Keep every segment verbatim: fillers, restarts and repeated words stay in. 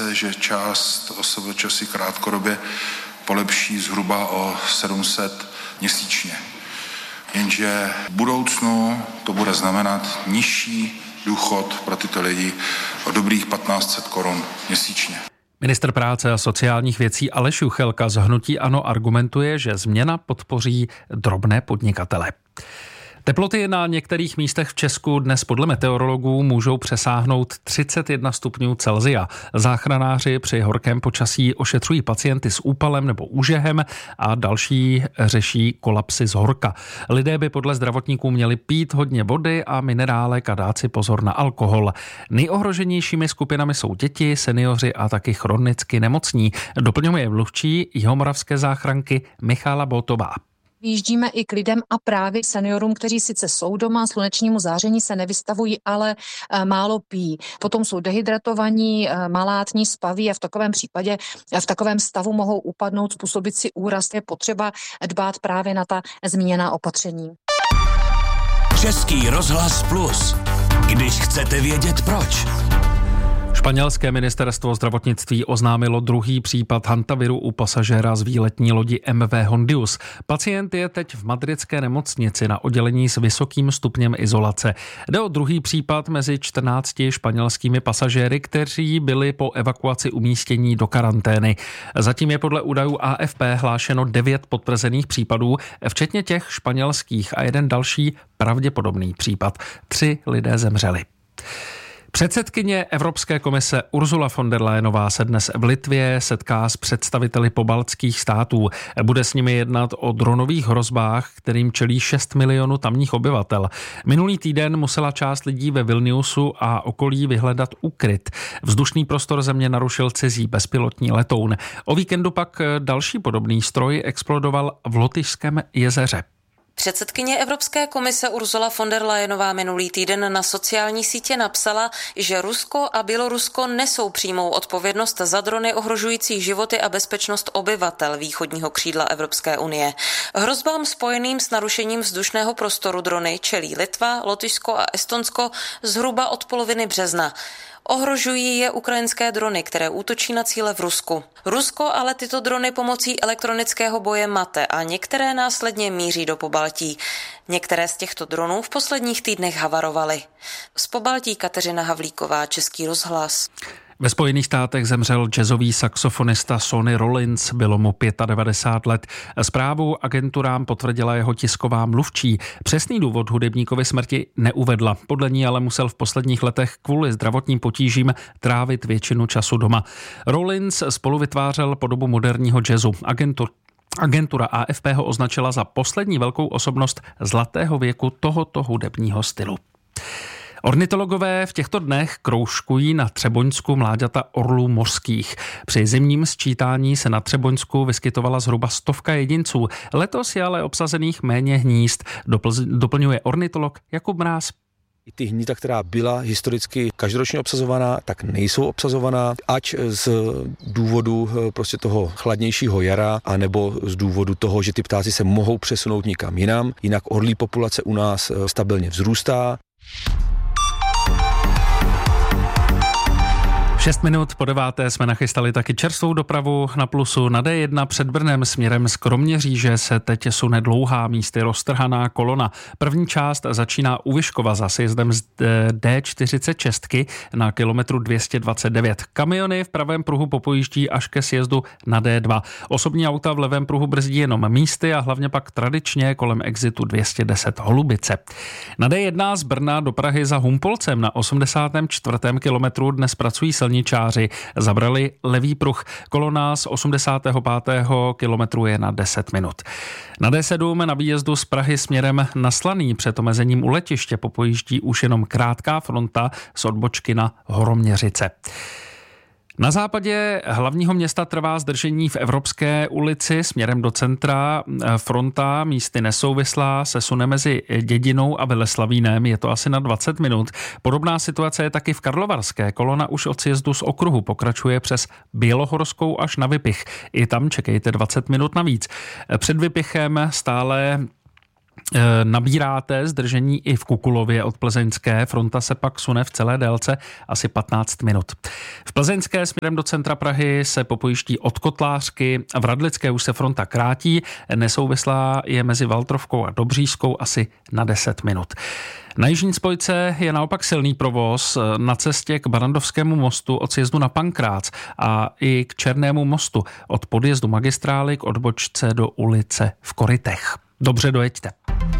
se, že část O S V Č si krátkodobě polepší zhruba o sedm set měsíčně. Jenže v budoucnu to bude znamenat nižší důchod pro tyto lidi o dobrých patnáct set korun měsíčně. Ministr práce a sociálních věcí Aleš Juchelka z hnutí ANO argumentuje, že změna podpoří drobné podnikatele. Teploty na některých místech v Česku dnes podle meteorologů můžou přesáhnout třicet jedna stupňů Celsia. Záchranáři při horkém počasí ošetřují pacienty s úpalem nebo úžehem a další řeší kolapsy z horka. Lidé by podle zdravotníků měli pít hodně vody a minerálek a dát si pozor na alkohol. Nejohroženějšími skupinami jsou děti, seniori a taky chronicky nemocní. Doplňuje mluvčí jihomoravské záchranky Michála Botová. Vyjíždíme i k lidem a právě seniorům, kteří sice jsou doma, slunečnímu záření se nevystavují, ale málo pijí. Potom jsou dehydratovaní, malátní, spaví a v takovém případě, v takovém stavu mohou upadnout, způsobit si úraz. Je potřeba dbát právě na ta zmíněná opatření. Český rozhlas Plus. Když chcete vědět proč. Španělské ministerstvo zdravotnictví oznámilo druhý případ hantaviru u pasažéra z výletní lodi M V Hondius. Pacient je teď v madridské nemocnici na oddělení s vysokým stupněm izolace. Jde o druhý případ mezi čtrnácti španělskými pasažéry, kteří byli po evakuaci umístění do karantény. Zatím je podle údajů A F P hlášeno devět potvrzených případů, včetně těch španělských a jeden další pravděpodobný případ. Tři lidé zemřeli. Předsedkyně Evropské komise Ursula von der Leyenová se dnes v Litvě setká s představiteli pobaltských států. Bude s nimi jednat o dronových hrozbách, kterým čelí šest milionů tamních obyvatel. Minulý týden musela část lidí ve Vilniusu a okolí vyhledat úkryt. Vzdušný prostor země narušil cizí bezpilotní letoun. O víkendu pak další podobný stroj explodoval v Lotyšském jezeře. Předsedkyně Evropské komise Ursula von der Leyenová minulý týden na sociální sítě napsala, že Rusko a Bělorusko nesou přímou odpovědnost za drony ohrožující životy a bezpečnost obyvatel východního křídla Evropské unie. Hrozbám spojeným s narušením vzdušného prostoru drony čelí Litva, Lotyšsko a Estonsko zhruba od poloviny března. Ohrožují je ukrajinské drony, které útočí na cíle v Rusku. Rusko ale tyto drony pomocí elektronického boje mate a některé následně míří do Pobaltí. Některé z těchto dronů v posledních týdnech havarovaly. Z Pobaltí Kateřina Havlíková, Český rozhlas. Ve Spojených státech zemřel jazzový saxofonista Sonny Rollins, bylo mu devadesát pět let. Zprávu agenturám potvrdila jeho tisková mluvčí. Přesný důvod hudebníkovy smrti neuvedla. Podle ní ale musel v posledních letech kvůli zdravotním potížím trávit většinu času doma. Rollins spolu vytvářel podobu moderního jazzu. Agentur Agentura A F P ho označila za poslední velkou osobnost zlatého věku tohoto hudebního stylu. Ornitologové v těchto dnech kroužkují na Třeboňsku mláďata orlů mořských. Při zimním sčítání se na Třeboňsku vyskytovala zhruba stovka jedinců. Letos je ale obsazených méně hnízd, Dopl- doplňuje ornitolog Jakub Mráz. I ty hnízda, která byla historicky každoročně obsazovaná, tak nejsou obsazovaná, ať z důvodu prostě toho chladnějšího jara, anebo z důvodu toho, že ty ptáci se mohou přesunout někam jinam. Jinak orlí populace u nás stabilně vzrůstá. Šest minut po deváté jsme nachystali taky čerstvou dopravu na Plusu. Na D jedna před Brnem směrem z Kroměříže se teď sune dlouhá, místy roztrhaná kolona. První část začíná u Vyškova za sjezdem z D čtyřicet šest na kilometru dvě stě dvacet devět. Kamiony v pravém pruhu popojíždí až ke sjezdu na D dva. Osobní auta v levém pruhu brzdí jenom místy a hlavně pak tradičně kolem exitu dvě stě deset Holubice. Na D jedna z Brna do Prahy za Humpolcem na osmdesátém čtvrtém kilometru dnes pracují silničáři. Zabrali levý pruh. Kolona z osmdesátého pátého kilometru je na deset minut. Na D sedm na výjezdu z Prahy směrem na Slaný před omezením u letiště popojíždí už jenom krátká fronta z odbočky na Horoměřice. Na západě hlavního města trvá zdržení v Evropské ulici směrem do centra. Fronta místy nesouvislá se sune mezi Dědinou a Veleslavínem, je to asi na dvacet minut. Podobná situace je taky v Karlovarské. Kolona už od sjezdu z okruhu pokračuje přes Bělohorskou až na Vypich. I tam čekejte dvacet minut navíc. Před Vypichem stále Nabíráte zdržení i v Kukulově od Plzeňské, fronta se pak sune v celé délce asi patnáct minut. V Plzeňské směrem do centra Prahy se popojiští od Kotlářky, v Radlické už se fronta krátí, nesouvislá je mezi Valtrovkou a Dobříšskou asi na deset minut. Na jižní spojce je naopak silný provoz na cestě k Barandovskému mostu od sjezdu na Pankrác a i k Černému mostu od podjezdu magistrály k odbočce do ulice v Korytech. Dobře dojeďte.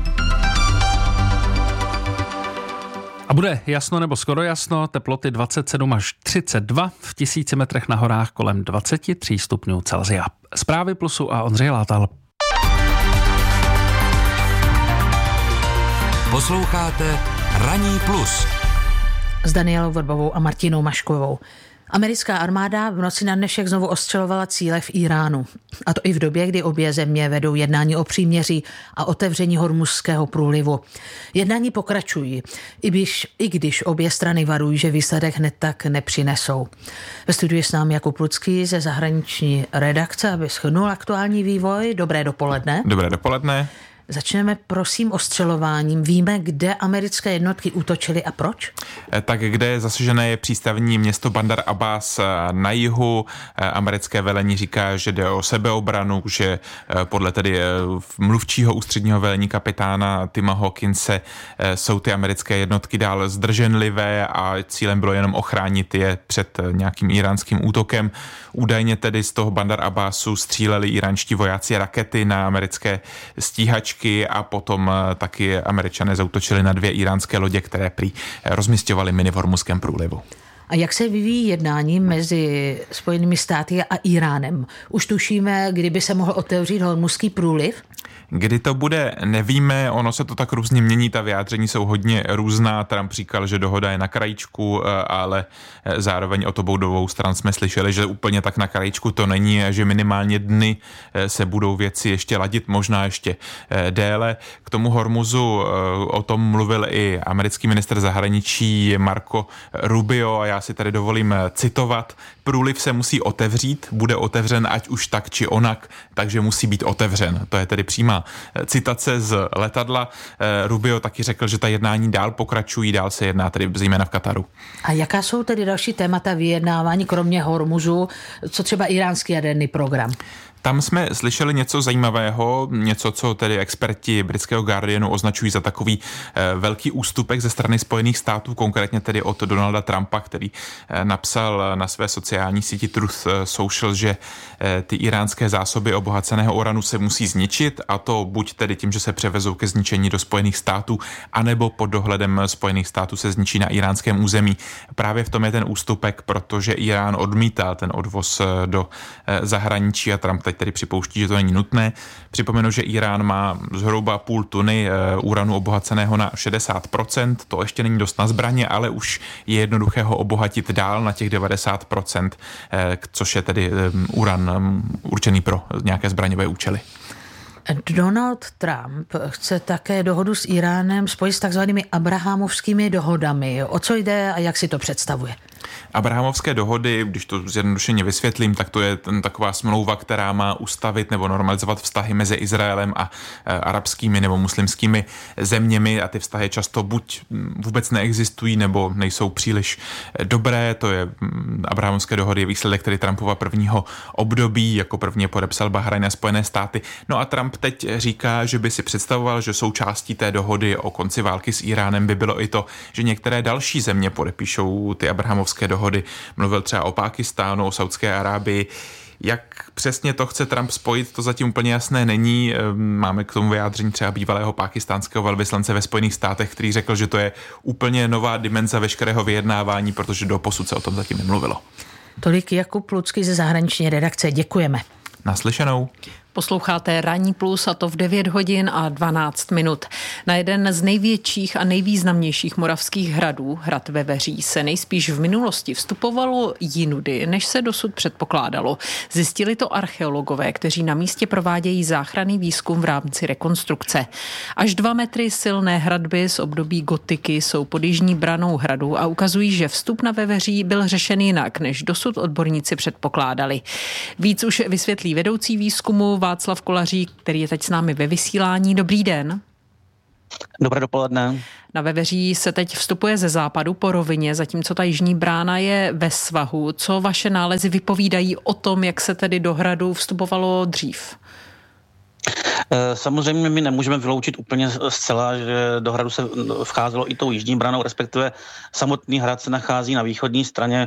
A bude jasno nebo skoro jasno, teploty dvacet sedm až třicet dva, v tisíci metrech na horách kolem dvacet tři stupňů Celsia. Zprávy Plusu a Ondřej Látal. Posloucháte Ranní plus s Danielou Vrbovou a Martinou Maškovou. Americká armáda v noci na dnešek znovu ostřelovala cíle v Iránu. A to i v době, kdy obě země vedou jednání o příměří a otevření Hormuzského průlivu. Jednání pokračují, i když, i když obě strany varují, že výsledek hned tak nepřinesou. Ve studiu je s námi Jakub Lucký ze zahraniční redakce, aby shrnul aktuální vývoj. Dobré dopoledne. Dobré dopoledne. Začneme prosím ostřelováním. Víme, kde americké jednotky útočily a proč? Tak kde je zasažené je přístavní město Bandar Abbas na jihu. Americké velení říká, že jde o sebeobranu, že podle tedy mluvčího ústředního velení kapitána Tima Hawkinse jsou ty americké jednotky dál zdrženlivé a cílem bylo jenom ochránit je před nějakým íránským útokem. Údajně tedy z toho Bandar Abbasu stříleli íránští vojáci rakety na americké stíhačky a potom taky Američané zaútočili na dvě íránské lodě, které prý rozmisťovaly miny v Hormuzském průlivu. A jak se vyvíjí jednání mezi Spojenými státy a Iránem? Už tušíme, kdyby se mohl otevřít Hormuzský průliv? Kdy to bude, nevíme, ono se to tak různě mění, ta vyjádření jsou hodně různá. Trump říkal, že dohoda je na krajíčku, ale zároveň od obou dvou stran jsme slyšeli, že úplně tak na krajíčku to není, že minimálně dny se budou věci ještě ladit, možná ještě déle. K tomu Hormuzu o tom mluvil i americký ministr zahraničí Marco Rubio a já si tady dovolím citovat. Průliv se musí otevřít, bude otevřen ať už tak či onak, takže musí být otevřen. To je tedy přímá citace z letadla. Rubio taky řekl, že ta jednání dál pokračují, dál se jedná tedy zejména v Kataru. A jaká jsou tedy další témata vyjednávání, kromě Hormuzu, co třeba iránský jaderný program? Tam jsme slyšeli něco zajímavého, něco, co tedy experti britského Guardianu označují za takový e, velký ústupek ze strany Spojených států, konkrétně tedy od Donalda Trumpa, který e, napsal na své sociální síti Truth Social, že e, ty iránské zásoby obohaceného uranu se musí zničit, a to buď tedy tím, že se převezou ke zničení do Spojených států, anebo pod dohledem Spojených států se zničí na iránském území. Právě v tom je ten ústupek, protože Irán odmítá ten odvoz do e, zahraničí a Trump teď tedy připouští, že to není nutné. Připomenu, že Irán má zhruba půl tuny uranu obohaceného na šedesát procent. To ještě není dost na zbraně, ale už je jednoduché ho obohatit dál na těch devadesát procent, což je tedy uran určený pro nějaké zbraňové účely. Donald Trump chce také dohodu s Iránem spojit s takzvanými abrahamovskými dohodami. O co jde a jak si to představuje? Abrahamovské dohody, když to zjednodušeně vysvětlím, tak to je ten, taková smlouva, která má ustavit nebo normalizovat vztahy mezi Izraelem a e, arabskými nebo muslimskými zeměmi, a ty vztahy často buď vůbec neexistují nebo nejsou příliš dobré. To je m, Abrahamovské dohody je výsledek tedy Trumpova prvního období, jako první podepsal Bahrajn a Spojené státy. No a Trump teď říká, že by si představoval, že součástí té dohody o konci války s Iránem by bylo i to, že některé další země podepíšou ty Abrahamovské dohody. Mluvil třeba o Pákistánu, o Saudské Arábii. Jak přesně to chce Trump spojit, to zatím úplně jasné není. Máme k tomu vyjádření třeba bývalého pákistánského velvyslance ve Spojených státech, který řekl, že to je úplně nová dimenze veškerého vyjednávání, protože doposud se o tom zatím nemluvilo. Tolik Jakub Lucký ze zahraniční redakce. Děkujeme. Naslyšenou. Posloucháte Ranní plus, a to v devět hodin a dvanáct minut. Na jeden z největších a nejvýznamnějších moravských hradů, hrad Veveří, se nejspíš v minulosti vstupovalo jinudy, než se dosud předpokládalo. Zjistili to archeologové, kteří na místě provádějí záchranný výzkum v rámci rekonstrukce. Až dva metry silné hradby z období gotiky jsou pod jižní branou hradu a ukazují, že vstup na Veveří byl řešen jinak, než dosud odborníci předpokládali. Víc už vysvětlí vedoucí výzkumu Václav Kolařík, který je teď s námi ve vysílání. Dobrý den. Dobré dopoledne. Na Veveří se teď vstupuje ze západu po rovině, zatímco ta jižní brána je ve svahu. Co vaše nálezy vypovídají o tom, jak se tedy do hradu vstupovalo dřív? Samozřejmě my nemůžeme vyloučit úplně zcela, že do hradu se vcházelo i tou jižní branou, respektive samotný hrad se nachází na východní straně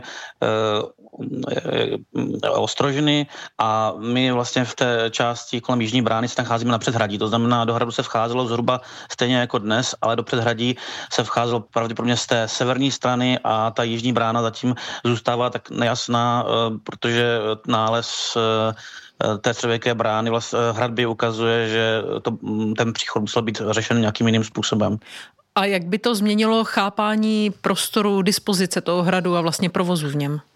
Ostrožny a my vlastně v té části kolem jižní brány se nacházíme na předhradí. To znamená, do hradu se vcházelo zhruba stejně jako dnes, ale do předhradí se vcházelo pravděpodobně z té severní strany a ta jižní brána zatím zůstává tak nejasná, protože nález té středověké brány vlastně hradby ukazuje, že to, ten příchod musel být řešen nějakým jiným způsobem. A jak by to změnilo chápání prostoru, dispozice toho hradu a vlastně provozu v něm?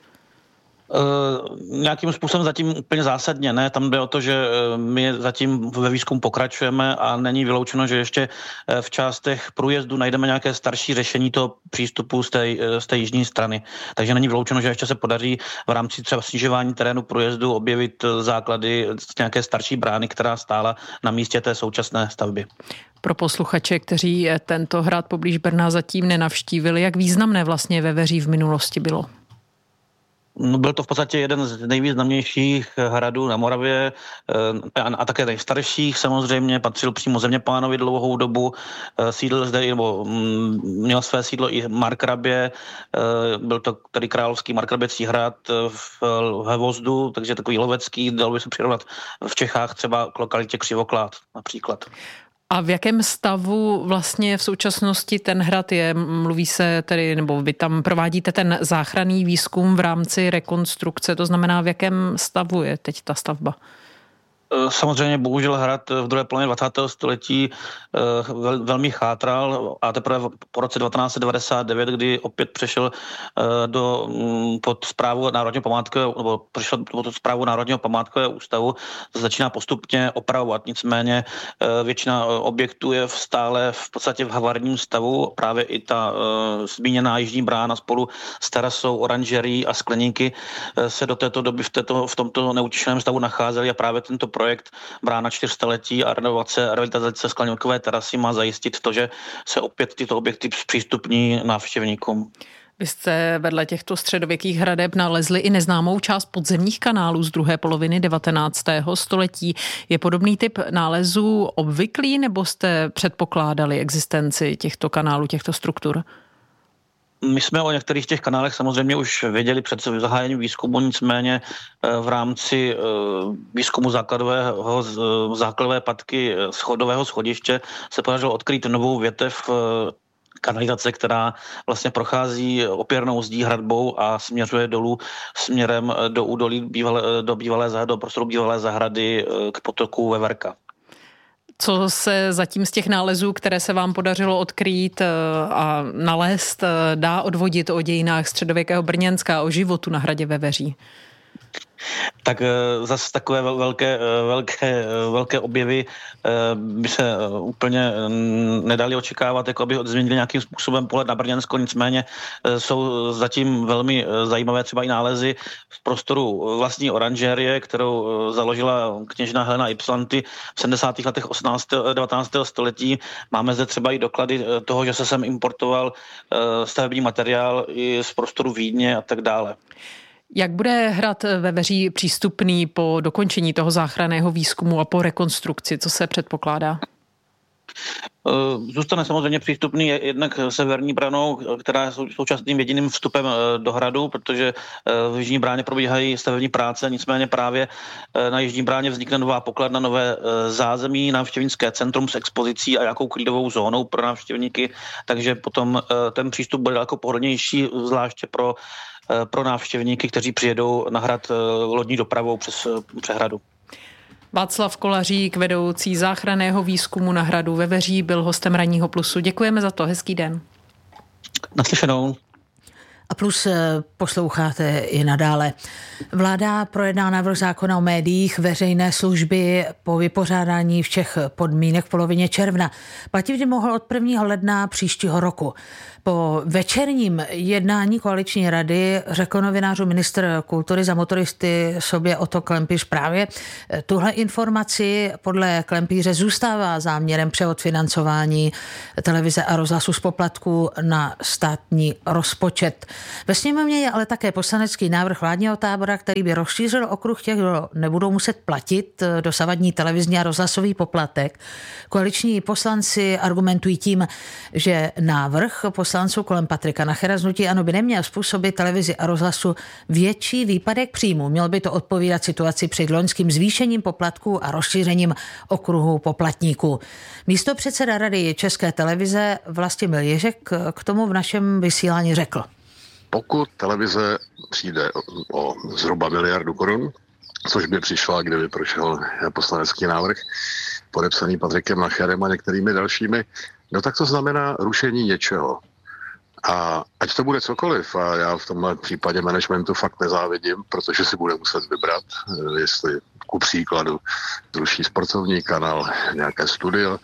Uh, nějakým způsobem zatím úplně zásadně ne. Tam jde o to, že my zatím ve výzkumu pokračujeme a není vyloučeno, že ještě v částech průjezdu najdeme nějaké starší řešení toho přístupu z té, z té jižní strany. Takže není vyloučeno, že ještě se podaří v rámci třeba snižování terénu průjezdu objevit základy z nějaké starší brány, která stála na místě té současné stavby. Pro posluchače, kteří tento hrad poblíž Brna zatím nenavštívili, jak významné vlastně Veveří v minulosti bylo? No, byl to v podstatě jeden z nejvýznamnějších hradů na Moravě a, a také nejstarších samozřejmě, patřil přímo Zeměpánovi dlouhou dobu, sídlil zde, nebo měl své sídlo i markrabě, byl to tady královský markraběcí hrad v Hevozdu, takže takový lovecký, dalo by se přirovnat v Čechách třeba k lokalitě Křivoklád například. A v jakém stavu vlastně v současnosti ten hrad je? Mluví se tedy, nebo vy tam provádíte ten záchranný výzkum v rámci rekonstrukce, to znamená, v jakém stavu je teď ta stavba? Samozřejmě bohužel hrad v druhé polovině dvacátého století vel, velmi chátral a teprve po roce devatenáct set devadesát devět, kdy opět přešel do, pod správu Národního památkového, nebo přešel pod správu Národního památkového ústavu, začíná postupně opravovat. Nicméně většina objektů je stále v podstatě v havarijním stavu. Právě i ta zmíněná jižní brána spolu s terasou, oranžerí a skleníky se do této doby v, této, v tomto neutěšeném stavu nacházely a právě tento projekt Brána čtyřstaletí a renovace a revitalizace skleníkové terasy má zajistit to, že se opět tyto objekty zpřístupní návštěvníkům. Vy jste vedle těchto středověkých hradeb nalezli i neznámou část podzemních kanálů z druhé poloviny devatenáctého století. Je podobný typ nálezů obvyklý, nebo jste předpokládali existenci těchto kanálů, těchto struktur? My jsme o některých těch kanálech samozřejmě už věděli před zahájením výzkumu, nicméně v rámci výzkumu základového, základové patky schodového schodiště se podařilo odkrýt novou větev kanalizace, která vlastně prochází opěrnou zdí hradbou a směřuje dolů směrem do údolí bývalé, do bývalé, do prostoru bývalé zahrady k potoku Veverka. Co se zatím z těch nálezů, které se vám podařilo odkrýt a nalézt, dá odvodit o dějinách středověkého Brněnska, o životu na hradě Veveří? Tak zase takové velké, velké, velké objevy by se úplně nedali očekávat, jako aby změnili nějakým způsobem pohled na Brněnsko, nicméně jsou zatím velmi zajímavé třeba i nálezy v prostoru vlastní oranžérie, kterou založila kněžna Helena Ypsilanti v sedmdesátých letech devatenáctého století. Máme zde třeba i doklady toho, že se sem importoval stavební materiál i z prostoru Vídně a tak dále. Jak bude hrad Veveří přístupný po dokončení toho záchranného výzkumu a po rekonstrukci? Co se předpokládá? Zůstane samozřejmě přístupný jednak severní branou, která je současným jediným vstupem do hradu, protože v jižní bráně probíhají stavební práce, nicméně právě na jižní bráně vznikne nová pokladna, nové zázemí, návštěvnické centrum s expozicí a jakou klidovou zónou pro návštěvníky, takže potom ten přístup bude daleko pohodlnější, zvláště pro, pro návštěvníky, kteří přijedou na hrad lodní dopravou přes přehradu. Václav Kolařík, vedoucí záchranného výzkumu na hradu Veveří, byl hostem Ranního plusu. Děkujeme za to, hezký den. Naslyšenou. A plus posloucháte i nadále. Vláda projedná návrh zákona o médiích veřejné služby po vypořádání všech podmínek v polovině června. Platit by mohl od prvního ledna příštího roku. Po večerním jednání koaliční rady řekl novinářům ministr kultury za motoristy sobě Otto Klempíř právě tuhle informaci. Podle Klempíře zůstává záměrem převod financování televize a rozhlasu z poplatků na státní rozpočet. Ve sněmovně je ale také poslanecký návrh vládního tábora, který by rozšířil okruh těch, kdo nebudou muset platit dosavadní televizní a rozhlasový poplatek. Koaliční poslanci argumentují tím, že návrh poslanců kolem Patrika Nachera z hnutí ANO by neměl způsobit televizi a rozhlasu větší výpadek příjmu. Měl by to odpovídat situaci před loňským zvýšením poplatků a rozšířením okruhu poplatníků. Místopředseda Rady České televize Vlastimil Ježek k tomu v našem vysílání řekl. Pokud televize přijde o zhruba miliardu korun, což by přišla, kdyby prošel poslanecký návrh podepsaný Patrikem Nacherem a některými dalšími, no tak to znamená rušení něčeho. A ať to bude cokoliv, a já v tomhle případě managementu fakt nezávidím, protože si bude muset vybrat, jestli ku příkladu zruší sportovní kanál, nějaké studio,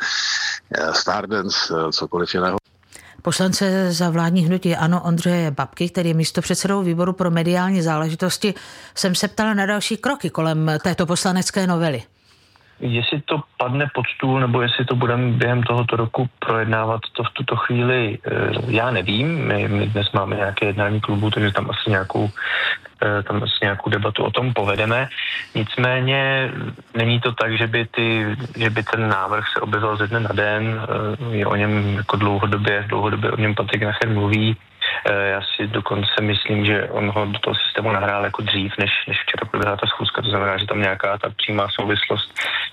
Stardance, cokoliv jiného. Poslance za vládní hnutí ANO Ondřeje Babky, který je místopředsedou výboru pro mediální záležitosti, jsem se ptala na další kroky kolem této poslanecké novely. Jestli to padne pod stůl, nebo jestli to budeme během tohoto roku projednávat, to v tuto chvíli já nevím. My, my dnes máme nějaké jednání klubu, takže tam asi nějakou tam asi nějakou debatu o tom povedeme. Nicméně není to tak, že by, ty, že by ten návrh se objevil ze dne na den. Je o něm jako dlouhodobě, dlouhodobě o něm Patrik Nacher mluví. Já si dokonce myslím, že on ho do toho systému nahrál jako dřív, než, než včera proběhla ta schůzka. To znamená, že tam nějaká ta přímá souvislost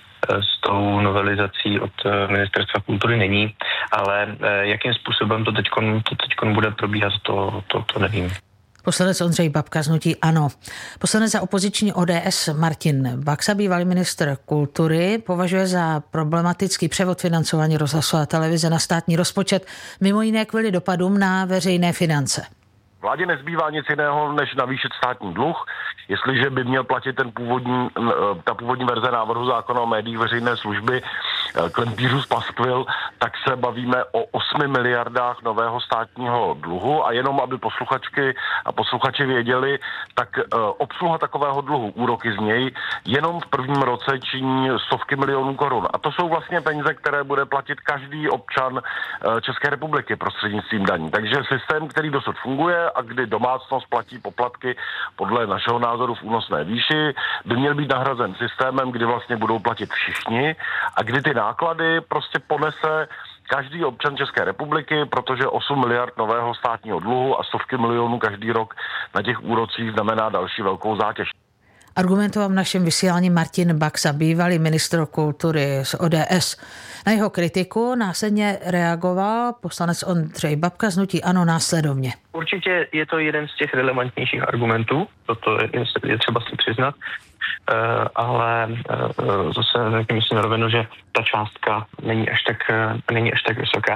s tou novelizací od Ministerstva kultury není. Ale jakým způsobem to teďkon, to teďkon bude probíhat, to, to, to nevím. Poslanec Ondřej Babka z hnutí ANO. Poslanec za opoziční O D S Martin Baxa, bývalý ministr kultury, považuje za problematický převod financování rozhlasu a televize na státní rozpočet, mimo jiné kvůli dopadům na veřejné finance. Vládě nezbývá nic jiného, než navýšit státní dluh. Jestliže by měl platit ten původní, ta původní verze návrhu zákona o médiích veřejné služby Klempířův paskvil, tak se bavíme o osmi miliardách nového státního dluhu a jenom, aby posluchačky a posluchači věděli, tak obsluha takového dluhu, úroky z něj, jenom v prvním roce činí stovky milionů korun. A to jsou vlastně peníze, které bude platit každý občan České republiky prostřednictvím daní. Takže systém, který dosud funguje a kdy domácnost platí poplatky podle našeho názoru v únosné výši, by měl být nahrazen systémem, kdy vlastně budou platit všichni a kdy ty náklady prostě ponese každý občan České republiky, protože osm miliard nového státního dluhu a stovky milionů každý rok na těch úrocích znamená další velkou zátěž. Argumentoval v našem vysílání Martin Baxa, bývalý ministr kultury z O D S. Na jeho kritiku následně reagoval poslanec Ondřej Babka z hnutí ANO následovně. Určitě je to jeden z těch relevantnějších argumentů, toto je, je třeba si přiznat, uh, ale uh, zase myslím na rovinu, že ta částka není až tak, uh, není až tak vysoká.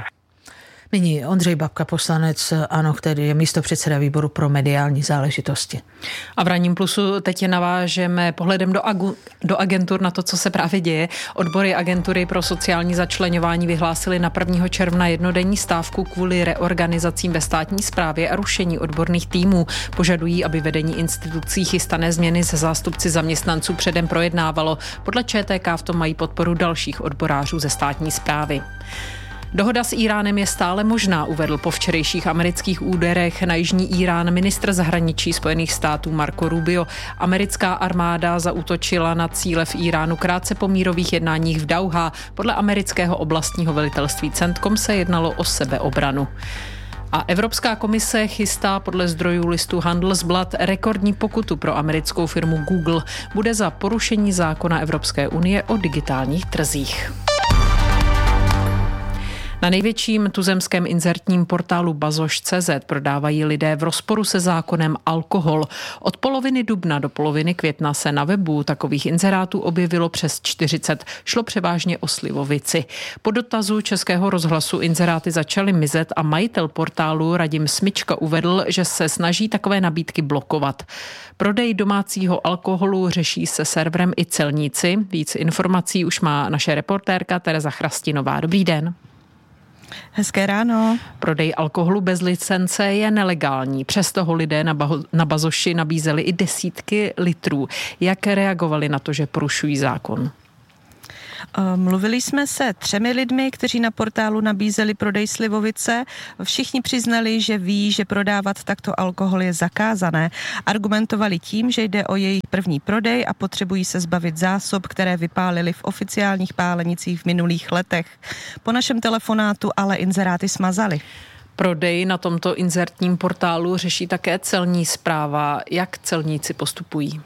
Nyní Ondřej Babka, poslanec ANO, který je místopředseda výboru pro mediální záležitosti. A v Ranním plusu teď navážeme pohledem do, agu, do agentur na to, co se právě děje. Odbory agentury pro sociální začleňování vyhlásily na prvního června jednodenní stávku kvůli reorganizacím ve státní správě a rušení odborných týmů. Požadují, aby vedení institucí chystané změny se zástupci zaměstnanců předem projednávalo. Podle Č T K v tom mají podporu dalších odborářů ze státní správy. Dohoda s Íránem je stále možná, uvedl po včerejších amerických úderech na jižní Írán ministr zahraničí Spojených států Marco Rubio. Americká armáda zaútočila na cíle v Íránu krátce po mírových jednáních v Dauhá. Podle amerického oblastního velitelství CENTCOM se jednalo o sebeobranu. A Evropská komise chystá podle zdrojů listu Handelsblatt rekordní pokutu pro americkou firmu Google. Bude za porušení zákona Evropské unie o digitálních trzích. Na největším tuzemském inzertním portálu bazoš tečka cé zet prodávají lidé v rozporu se zákonem alkohol. Od poloviny dubna do poloviny května se na webu takových inzerátů objevilo přes čtyřicet. Šlo převážně o slivovici. Po dotazu Českého rozhlasu inzeráty začaly mizet a majitel portálu Radim Smička uvedl, že se snaží takové nabídky blokovat. Prodej domácího alkoholu řeší se serverem i celníci. Víc informací už má naše reportérka Tereza Chrastinová. Dobrý den. Hezké ráno. Prodej alkoholu bez licence je nelegální. Přesto ho lidé na, baho, na bazoši nabízeli i desítky litrů. Jak reagovali na to, že porušují zákon? Mluvili jsme se třemi lidmi, kteří na portálu nabízeli prodej slivovice. Všichni přiznali, že ví, že prodávat takto alkohol je zakázané. Argumentovali tím, že jde o jejich první prodej a potřebují se zbavit zásob, které vypálili v oficiálních pálenicích v minulých letech. Po našem telefonátu ale inzeráty smazali. Prodej na tomto inzertním portálu řeší také celní správa. Jak celníci postupují?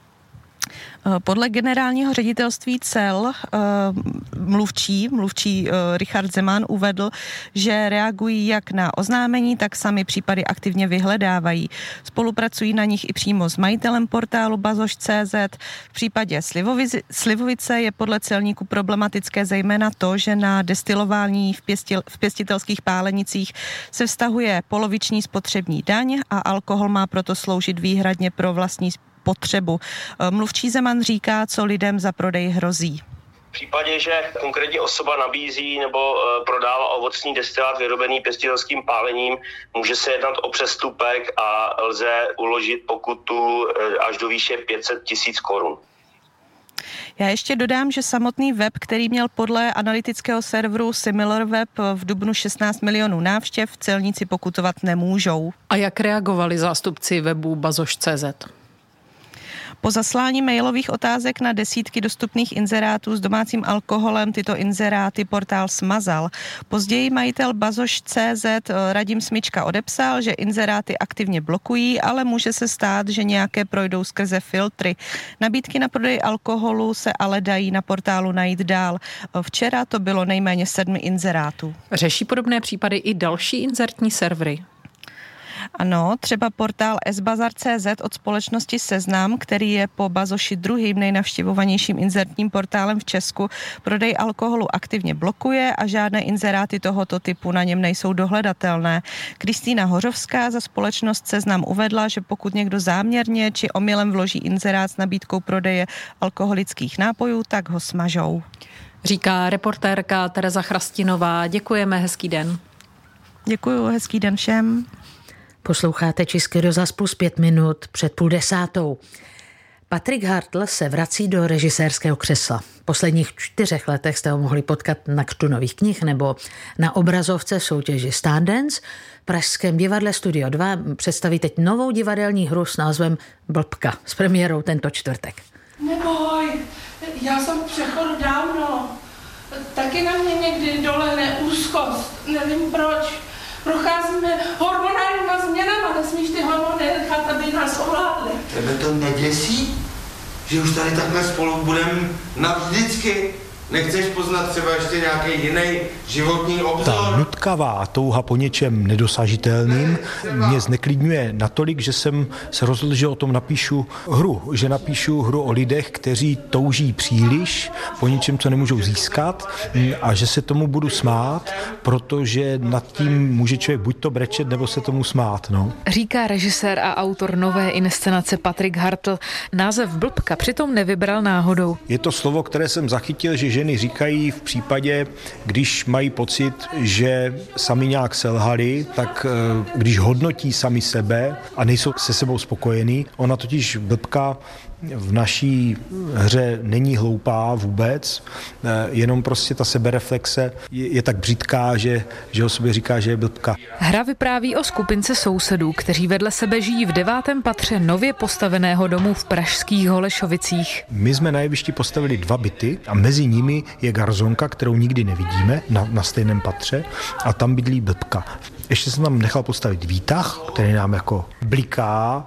Podle generálního ředitelství cel mluvčí, mluvčí Richard Zeman uvedl, že reagují jak na oznámení, tak sami případy aktivně vyhledávají. Spolupracují na nich i přímo s majitelem portálu bazoš tečka cé zet. V případě slivovice, slivovice je podle celníků problematické zejména to, že na destilování v, pěstil, v pěstitelských pálenicích se vztahuje poloviční spotřební daň a alkohol má proto sloužit výhradně pro vlastní potřebu. Mluvčí Zeman říká, co lidem za prodej hrozí. V případě, že konkrétní osoba nabízí nebo prodává ovocný destilát vyrobený pěstitelským pálením, může se jednat o přestupek a lze uložit pokutu až do výše pět set tisíc korun. Já ještě dodám, že samotný web, který měl podle analytického serveru SimilarWeb v dubnu šestnáct milionů návštěv, celníci pokutovat nemůžou. A jak reagovali zástupci webu bazoš tečka cé zet? Po zaslání mailových otázek na desítky dostupných inzerátů s domácím alkoholem tyto inzeráty portál smazal. Později majitel bazoš tečka cé zet Radim Smička odepsal, že inzeráty aktivně blokují, ale může se stát, že nějaké projdou skrze filtry. Nabídky na prodej alkoholu se ale dají na portálu najít dál. Včera to bylo nejméně sedmi inzerátů. Řeší podobné případy i další inzertní servery? Ano, třeba portál s bazar tečka cé zet od společnosti Seznam, který je po bazoši druhým nejnavštěvovanějším inzertním portálem v Česku, prodej alkoholu aktivně blokuje a žádné inzeráty tohoto typu na něm nejsou dohledatelné. Kristýna Hořovská za společnost Seznam uvedla, že pokud někdo záměrně či omylem vloží inzerát s nabídkou prodeje alkoholických nápojů, tak ho smažou. Říká reportérka Tereza Chrastinová. Děkujeme, hezký den. Děkuju, hezký den všem. Posloucháte Český rozhlas plus pět minut před půl desátou. Patrik Hartl se vrací do režisérského křesla. V posledních čtyřech letech jste ho mohli potkat na křtu nových knih nebo na obrazovce soutěži Stardance. V pražském divadle Studio dva představí teď novou divadelní hru s názvem Blbka s premiérou tento čtvrtek. Neboj, já jsem v přechodu dávno. Taky na mě někdy dolehne úzkost, nevím proč. Procházíme hormonálníma změnama, nesmíš ty hormony nechat, aby nás ovládly. Tebe to neděsí? Že už tady takhle spolu budeme navždycky? Nechceš poznat třeba ještě nějaký jiný životní obzor? Ta nutkavá touha po něčem nedosažitelným mě zneklidňuje natolik, že jsem se rozhodl, že o tom napíšu hru. Že napíšu hru o lidech, kteří touží příliš po něčem, co nemůžou získat, a že se tomu budu smát, protože nad tím může člověk buď to brečet, nebo se tomu smát. No. Říká režisér a autor nové inscenace Patrik Hartl. Název Blbka přitom nevybral náhodou. Je to slovo, které jsem zachytil, že ženy říkají v případě, když mají pocit, že sami nějak selhali, tak když hodnotí sami sebe a nejsou se sebou spokojení. Ona totiž blbka v naší hře není hloupá vůbec, jenom prostě ta sebereflexe je, je tak břitká, že, že o sobě říká, že je blbka. Hra vypráví o skupince sousedů, kteří vedle sebe žijí v devátém patře nově postaveného domu v pražských Holešovicích. My jsme na jevišti postavili dva byty a mezi nimi je garzonka, kterou nikdy nevidíme na, na stejném patře, a tam bydlí blbka. Ještě jsem tam nechal postavit výtah, který nám jako bliká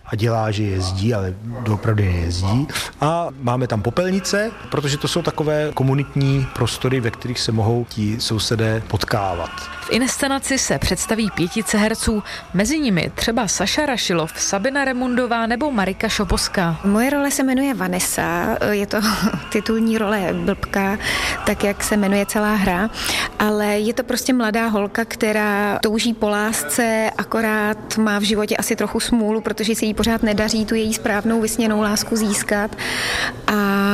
a dělá, že jezdí, ale doopravdy nejezdí. A máme tam popelnice, protože to jsou takové komunitní prostory, ve kterých se mohou ti sousedé potkávat. V inscenaci se představí pětice herců, mezi nimi třeba Saša Rašilov, Sabina Remundová nebo Marika Šoposká. Moje role se jmenuje Vanessa, je to titulní role blbka, tak jak se jmenuje celá hra, ale je to prostě mladá holka, která touží po lásce, akorát má v životě asi trochu smůlu, protože se jí pořád nedaří tu její správnou vysněnou lásku získat a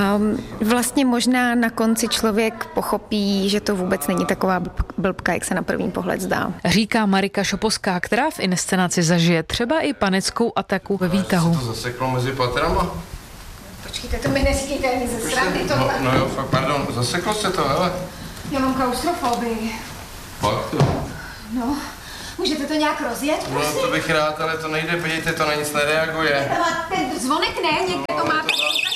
vlastně možná na konci člověk pochopí, že to vůbec není taková blbka, jak se na první pohled zdá. Říká Marika Šoposká, která v inscenaci zažije třeba i panickou ataku ve výtahu. To zaseklo mezi patrama. Počkejte, to mi neskyjte ani ze srandy tohle. No, no jo, fakt, pardon, zaseklo se to, hele. Já mám klaustrofobii. Fakt to? No, můžete to nějak rozjet, prosím? No, to bych rád, ale to nejde, podívejte, to na nic nereaguje. Ten zvonek ne, někde to máte.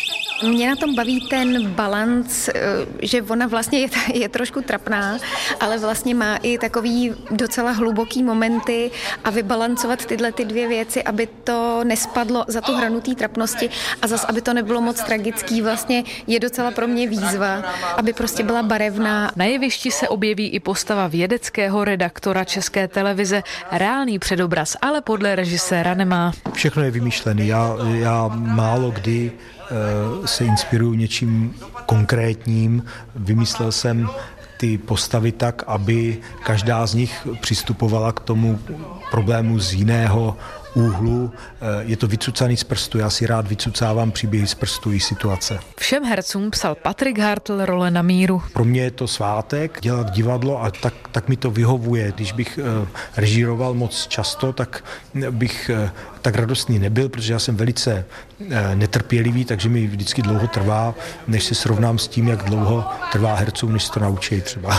Mě na tom baví ten balanc, že ona vlastně je, je trošku trapná, ale vlastně má i takový docela hluboký momenty a vybalancovat tyhle ty dvě věci, aby to nespadlo za tu hranu té trapnosti a zas, aby to nebylo moc tragický, vlastně je docela pro mě výzva, aby prostě byla barevná. Na jevišti se objeví i postava vědeckého redaktora České televize, reálný předobraz, ale podle režiséra nemá. Všechno je vymýšlený, já, já málo kdy se inspiruju něčím konkrétním. Vymyslel jsem ty postavy tak, aby každá z nich přistupovala k tomu problému z jiného úhlu. Je to vycucaný z prstu, já si rád vycucávám příběhy z prstu i situace. Všem hercům psal Patrik Hartl role na míru. Pro mě je to svátek, dělat divadlo a tak, tak mi to vyhovuje. Když bych uh, režíroval moc často, tak bych uh, tak radostný nebyl, protože já jsem velice uh, netrpělivý, takže mi vždycky dlouho trvá, než se srovnám s tím, jak dlouho trvá hercům, než se to naučí třeba.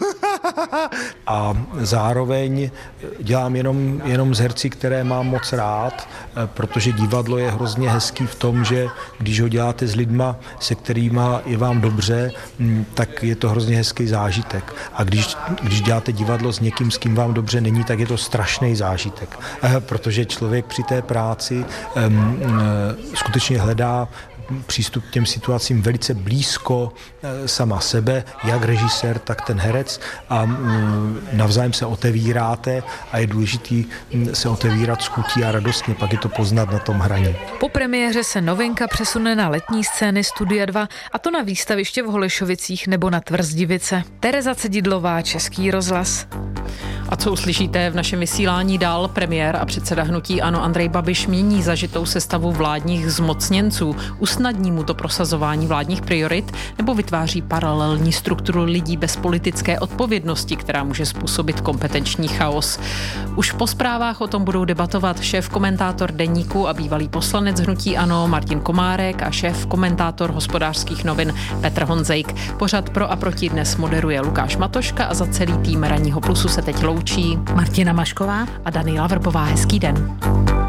A zároveň dělám jenom, jenom z herci, které mám moc rád, protože divadlo je hrozně hezký v tom, že když ho děláte s lidma, se kterýma je vám dobře, tak je to hrozně hezký zážitek. A když, když děláte divadlo s někým, s kým vám dobře není, tak je to strašný zážitek. Protože člověk při té práci um, skutečně hledá přístup k těm situacím velice blízko sama sebe, jak režisér, tak ten herec a navzájem se otevíráte a je důležitý se otevírat s chutí a radostně, pak je to poznat na tom hraní. Po premiéře se novinka přesune na letní scény Studia dva a to na výstaviště v Holešovicích nebo na Tvrzdivice. Tereza Cedidlová, Český rozhlas. A co uslyšíte v našem vysílání dál? Premiér a předseda hnutí ANO Andrej Babiš mění zažitou sestavu vládních zmocněnců. Usnadní mu to prosazování vládních priorit nebo vytváří paralelní strukturu lidí bez politické odpovědnosti, která může způsobit kompetenční chaos. Už po zprávách o tom budou debatovat šéf komentátor Deníku a bývalý poslanec hnutí ANO Martin Komárek a šéf komentátor Hospodářských novin Petr Honzejk. Pořad Pro a proti dnes moderuje Lukáš Matoška a za celý tým Ranního plusu se teď loučí Martina Mašková a Daniela Vrbová. Hezký den.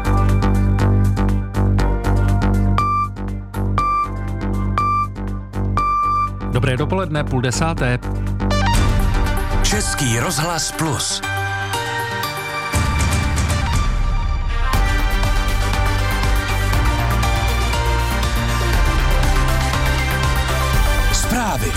Dobré dopoledne, půl desáté. Český rozhlas plus. Zprávy.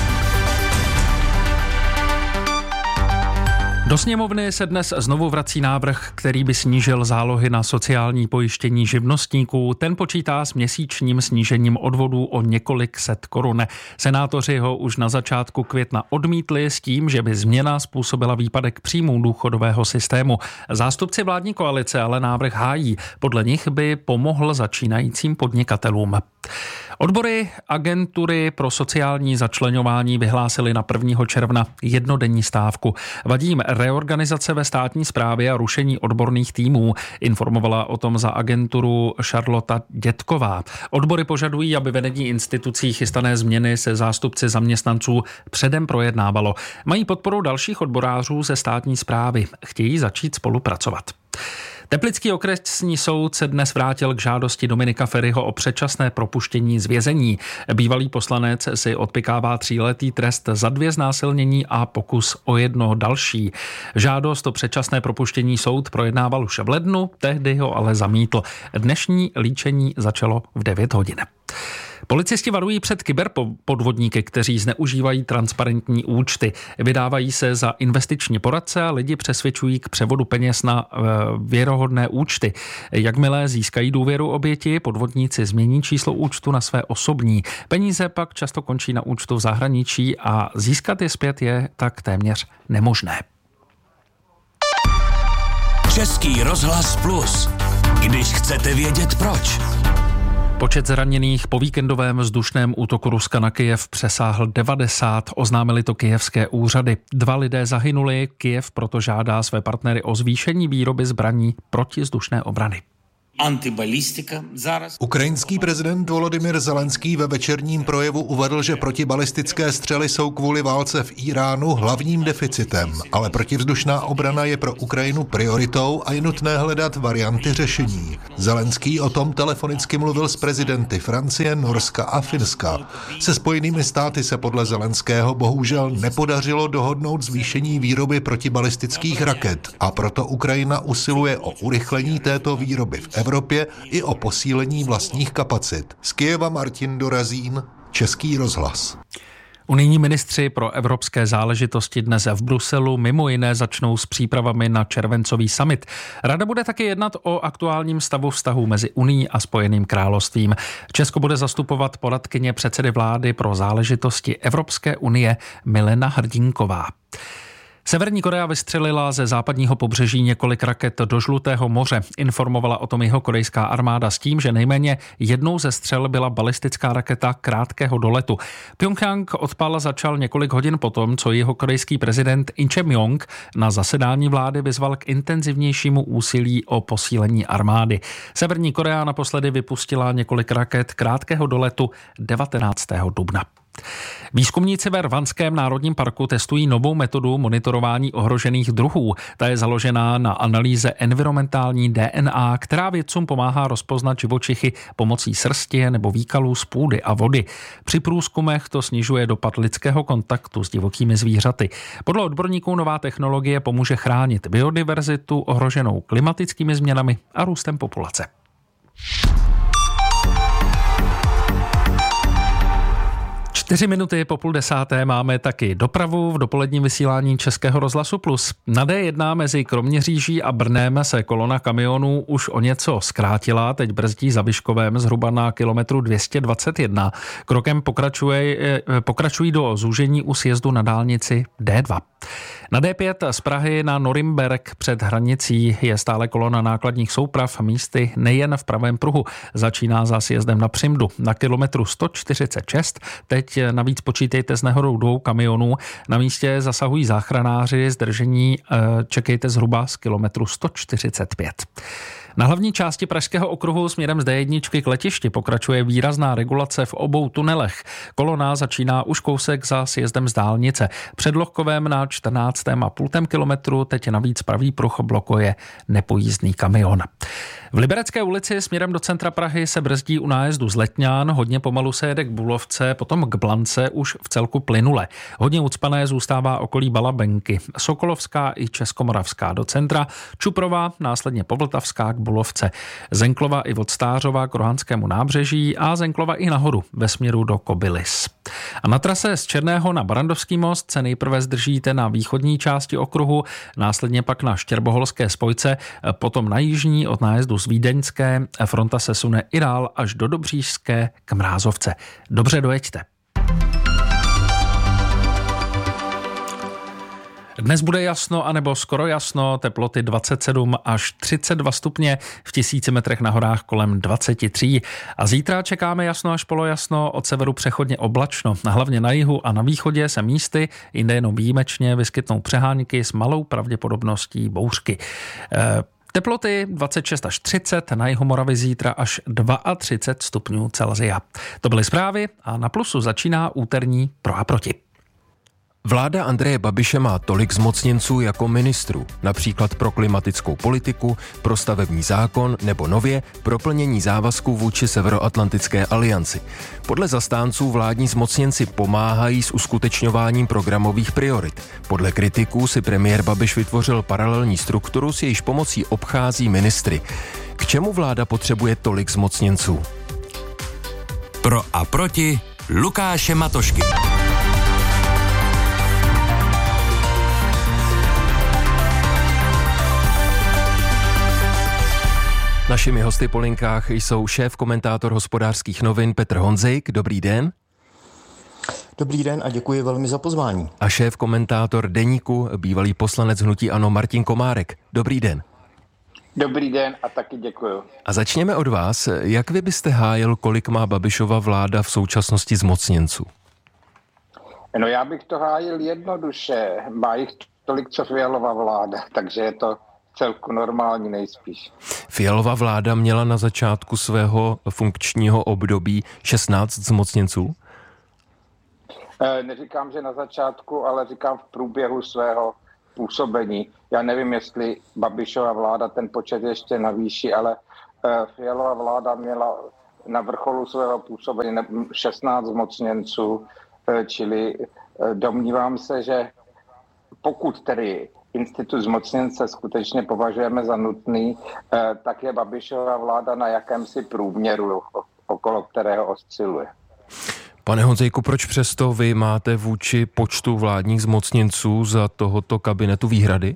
Do sněmovny se dnes znovu vrací návrh, který by snížil zálohy na sociální pojištění živnostníků. Ten počítá s měsíčním snížením odvodů o několik set korun. Senátoři ho už na začátku května odmítli s tím, že by změna způsobila výpadek příjmů důchodového systému. Zástupci vládní koalice ale návrh hájí. Podle nich by pomohl začínajícím podnikatelům. Odbory agentury pro sociální začleňování vyhlásily na prvního června jednodenní stávku. Vadí jim reorganizace ve státní správě a rušení odborných týmů, informovala o tom za agenturu Charlotta Dětková. Odbory požadují, aby vedení institucí chystané změny se zástupci zaměstnanců předem projednávalo. Mají podporu dalších odborářů ze státní správy. Chtějí začít spolupracovat. Teplický okresní soud se dnes vrátil k žádosti Dominika Feriho o předčasné propuštění z vězení. Bývalý poslanec si odpykává tříletý trest za dvě znásilnění a pokus o jedno další. Žádost o předčasné propuštění soud projednával už v lednu, tehdy ho ale zamítl. Dnešní líčení začalo v devět hodin. Policisti varují před kyberpodvodníky, kteří zneužívají transparentní účty. Vydávají se za investiční poradce a lidi přesvědčují k převodu peněz na e, věrohodné účty. Jakmile získají důvěru oběti, podvodníci změní číslo účtu na své osobní. Peníze pak často končí na účtu v zahraničí a získat je zpět je tak téměř nemožné. Český rozhlas Plus. Když chcete vědět proč. Počet zraněných po víkendovém vzdušném útoku Ruska na Kyjev přesáhl devadesát, oznámili to kyjevské úřady. Dva lidé zahynuli, Kyjev proto žádá své partnery o zvýšení výroby zbraní protivzdušné obrany. Antibalistika zaraz. Ukrajinský prezident Volodymyr Zelenský ve večerním projevu uvedl, že protibalistické střely jsou kvůli válce v Iránu hlavním deficitem, ale protivzdušná obrana je pro Ukrajinu prioritou a je nutné hledat varianty řešení. Zelenský o tom telefonicky mluvil s prezidenty Francie, Norska a Finska. Se Spojenými státy se podle Zelenského bohužel nepodařilo dohodnout zvýšení výroby protibalistických raket a proto Ukrajina usiluje o urychlení této výroby v Evropě Evropě i o posílení vlastních kapacit. Z Kyjeva Martin Dorazín, Český rozhlas. Unijní ministři pro evropské záležitosti dnes v Bruselu mimo jiné začnou s přípravami na červencový summit. Rada bude taky jednat o aktuálním stavu vztahů mezi Unií a Spojeným královstvím. Česko bude zastupovat poradkyně předsedy vlády pro záležitosti Evropské unie Milena Hrdinková. Severní Korea vystřelila ze západního pobřeží několik raket do Žlutého moře. Informovala o tom jihokorejská armáda s tím, že nejméně jednou ze střel byla balistická raketa krátkého doletu. Pjongjang odpal začal několik hodin potom, co jihokorejský prezident In Choi-myong na zasedání vlády vyzval k intenzivnějšímu úsilí o posílení armády. Severní Korea naposledy vypustila několik raket krátkého doletu devatenáctého dubna. Výzkumníci ve Rvanském národním parku testují novou metodu monitorování ohrožených druhů. Ta je založená na analýze environmentální D N A, která vědcům pomáhá rozpoznat živočichy pomocí srsti nebo výkalů z půdy a vody. Při průzkumech to snižuje dopad lidského kontaktu s divokými zvířaty. Podle odborníků nová technologie pomůže chránit biodiverzitu ohroženou klimatickými změnami a růstem populace. Čtyři minuty po půl desáté máme taky dopravu v dopoledním vysílání Českého rozhlasu Plus. Na D jedna mezi Kroměříží a Brnem se kolona kamionů už o něco zkrátila, teď brzdí za Vyškovem zhruba na kilometru dvě stě dvacet jedna. Krokem pokračuje, pokračují do zúžení u sjezdu na dálnici D dva. Na D pět z Prahy na Norimberk před hranicí je stále kolona nákladních souprav, místy nejen v pravém pruhu. Začíná za sjezdem na Přimdu na kilometru sto čtyřicet šest. Teď navíc počítejte s nehodou dvou kamionů. Na místě zasahují záchranáři, zdržení čekejte zhruba z kilometru sto čtyřicet pět. Na hlavní části Pražského okruhu směrem z D jedna k letišti pokračuje výrazná regulace v obou tunelech. Kolona začíná už kousek za sjezdem z dálnice. Před Lohkovem na čtrnáctém a půl kilometru teď navíc pravý pruh blokuje nepojízdný kamion. V Liberecké ulici směrem do centra Prahy se brzdí u nájezdu z Letňan, hodně pomalu se jede k Bulovce, potom k Blance už v celku plynule. Hodně ucpané zůstává okolí Balabenky, Sokolovská i Českomoravská do centra, Čuprova, následně Povltavská k Bulovce, Zenklova i od Stářova k Rohanskému nábřeží a Zenklova i nahoru ve směru do Kobylis. A na trase z Černého na Barandovský most se nejprve zdržíte na východní části okruhu, následně pak na Štěrboholské spojce, potom na jižní od nájezdu z Vídeňské, fronta se sune i dál až do Dobřížské k Mrázovce. Dobře dojeďte. Dnes bude jasno anebo skoro jasno, teploty dvacet sedm až třicet dva stupně, v tisíci metrech na horách kolem dvacet tři. A zítra čekáme jasno až polojasno, od severu přechodně oblačno. Hlavně na jihu a na východě se místy, jinde jenom výjimečně, vyskytnou přehánky s malou pravděpodobností bouřky. E- Teploty dvacet šest až třicet, na jihu Moravy zítra až třicet dva stupňů Celsia. To byly zprávy a na Plusu začíná úterní Pro a proti. Vláda Andreje Babiše má tolik zmocněnců jako ministrů, například pro klimatickou politiku, pro stavební zákon nebo nově pro plnění závazků vůči Severoatlantické alianci. Podle zastánců vládní zmocněnci pomáhají s uskutečňováním programových priorit. Podle kritiků si premiér Babiš vytvořil paralelní strukturu, s jejíž pomocí obchází ministry. K čemu vláda potřebuje tolik zmocněnců? Pro a proti Lukáše Matošky. Našimi hosty po linkách jsou šéf komentátor Hospodářských novin Petr Honzejk. Dobrý den. Dobrý den a děkuji velmi za pozvání. A šéf komentátor Deníku, bývalý poslanec hnutí ANO Martin Komárek. Dobrý den. Dobrý den a taky děkuji. A začněme od vás. Jak vy byste hájil, kolik má Babišova vláda v současnosti zmocněnců? No já bych to hájil jednoduše. Má jich tolik, co Fialova vláda, takže je to celku normální nejspíš. Fialova vláda měla na začátku svého funkčního období šestnáct zmocněnců? E, neříkám, že na začátku, ale říkám v průběhu svého působení. Já nevím, jestli Babišova vláda ten počet ještě navýší, ale e, Fialova vláda měla na vrcholu svého působení šestnáct zmocněnců, e, čili e, domnívám se, že pokud tedy institut zmocněnce skutečně považujeme za nutný, tak je Babišova vláda na jakémsi průměru, okolo kterého osciluje. Pane Honzejku, proč přesto vy máte vůči počtu vládních zmocněnců za tohoto kabinetu výhrady?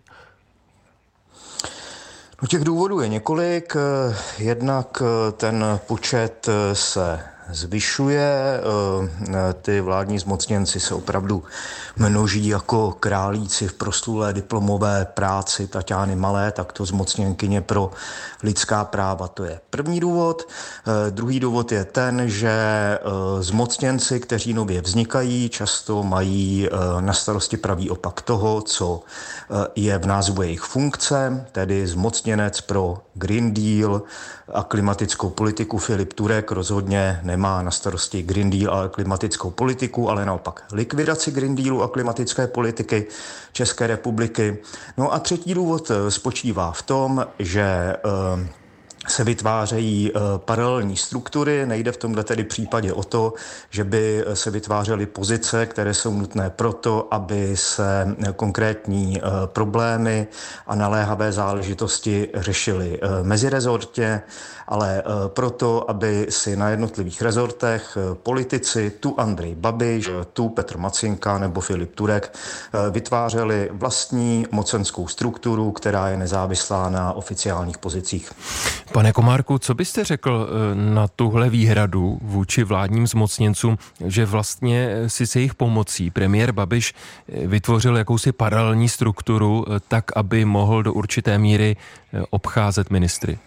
No těch důvodů je několik. Jednak ten počet se zvyšuje, ty vládní zmocněnci se opravdu množí jako králíci v proslulé diplomové práci Taťány Malé, tak to zmocněnkyně pro lidská práva. To je první důvod. Druhý důvod je ten, že zmocněnci, kteří nově vznikají, často mají na starosti pravý opak toho, co je v názvu jejich funkce, tedy zmocněnec pro Green Deal a klimatickou politiku Filip Turek rozhodně nemá na starosti Green Deal a klimatickou politiku, ale naopak likvidaci Green Dealu a klimatické politiky České republiky. No a třetí důvod spočívá v tom, že se vytvářejí paralelní struktury. Nejde v tomto tedy případě o to, že by se vytvářely pozice, které jsou nutné proto, aby se konkrétní problémy a naléhavé záležitosti řešily mezirezortně, ale proto, aby si na jednotlivých rezortech politici, tu Andrej Babiš, tu Petr Macinka nebo Filip Turek, vytvářeli vlastní mocenskou strukturu, která je nezávislá na oficiálních pozicích. Pane Komárku, co byste řekl na tuhle výhradu vůči vládním zmocněncům, že vlastně si se jejich pomocí premiér Babiš vytvořil jakousi paralelní strukturu tak, aby mohl do určité míry obcházet ministry?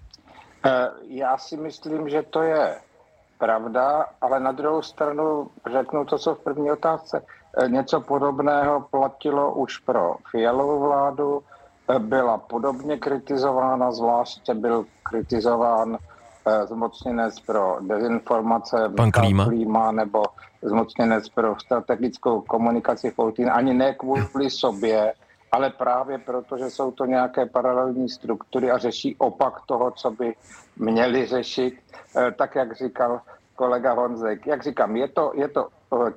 Já si myslím, že to je pravda, ale na druhou stranu řeknu to, co v první otázce. Něco podobného platilo už pro Fialovu vládu, byla podobně kritizována, zvláště byl kritizován zmocněnec pro dezinformace Pan Klíma. Klíma nebo zmocněnec pro strategickou komunikaci Foltín. Ani ne kvůli sobě, ale právě proto, že jsou to nějaké paralelní struktury a řeší opak toho, co by měli řešit, tak jak říkal kolega Honzek. Jak říkám, je to, je to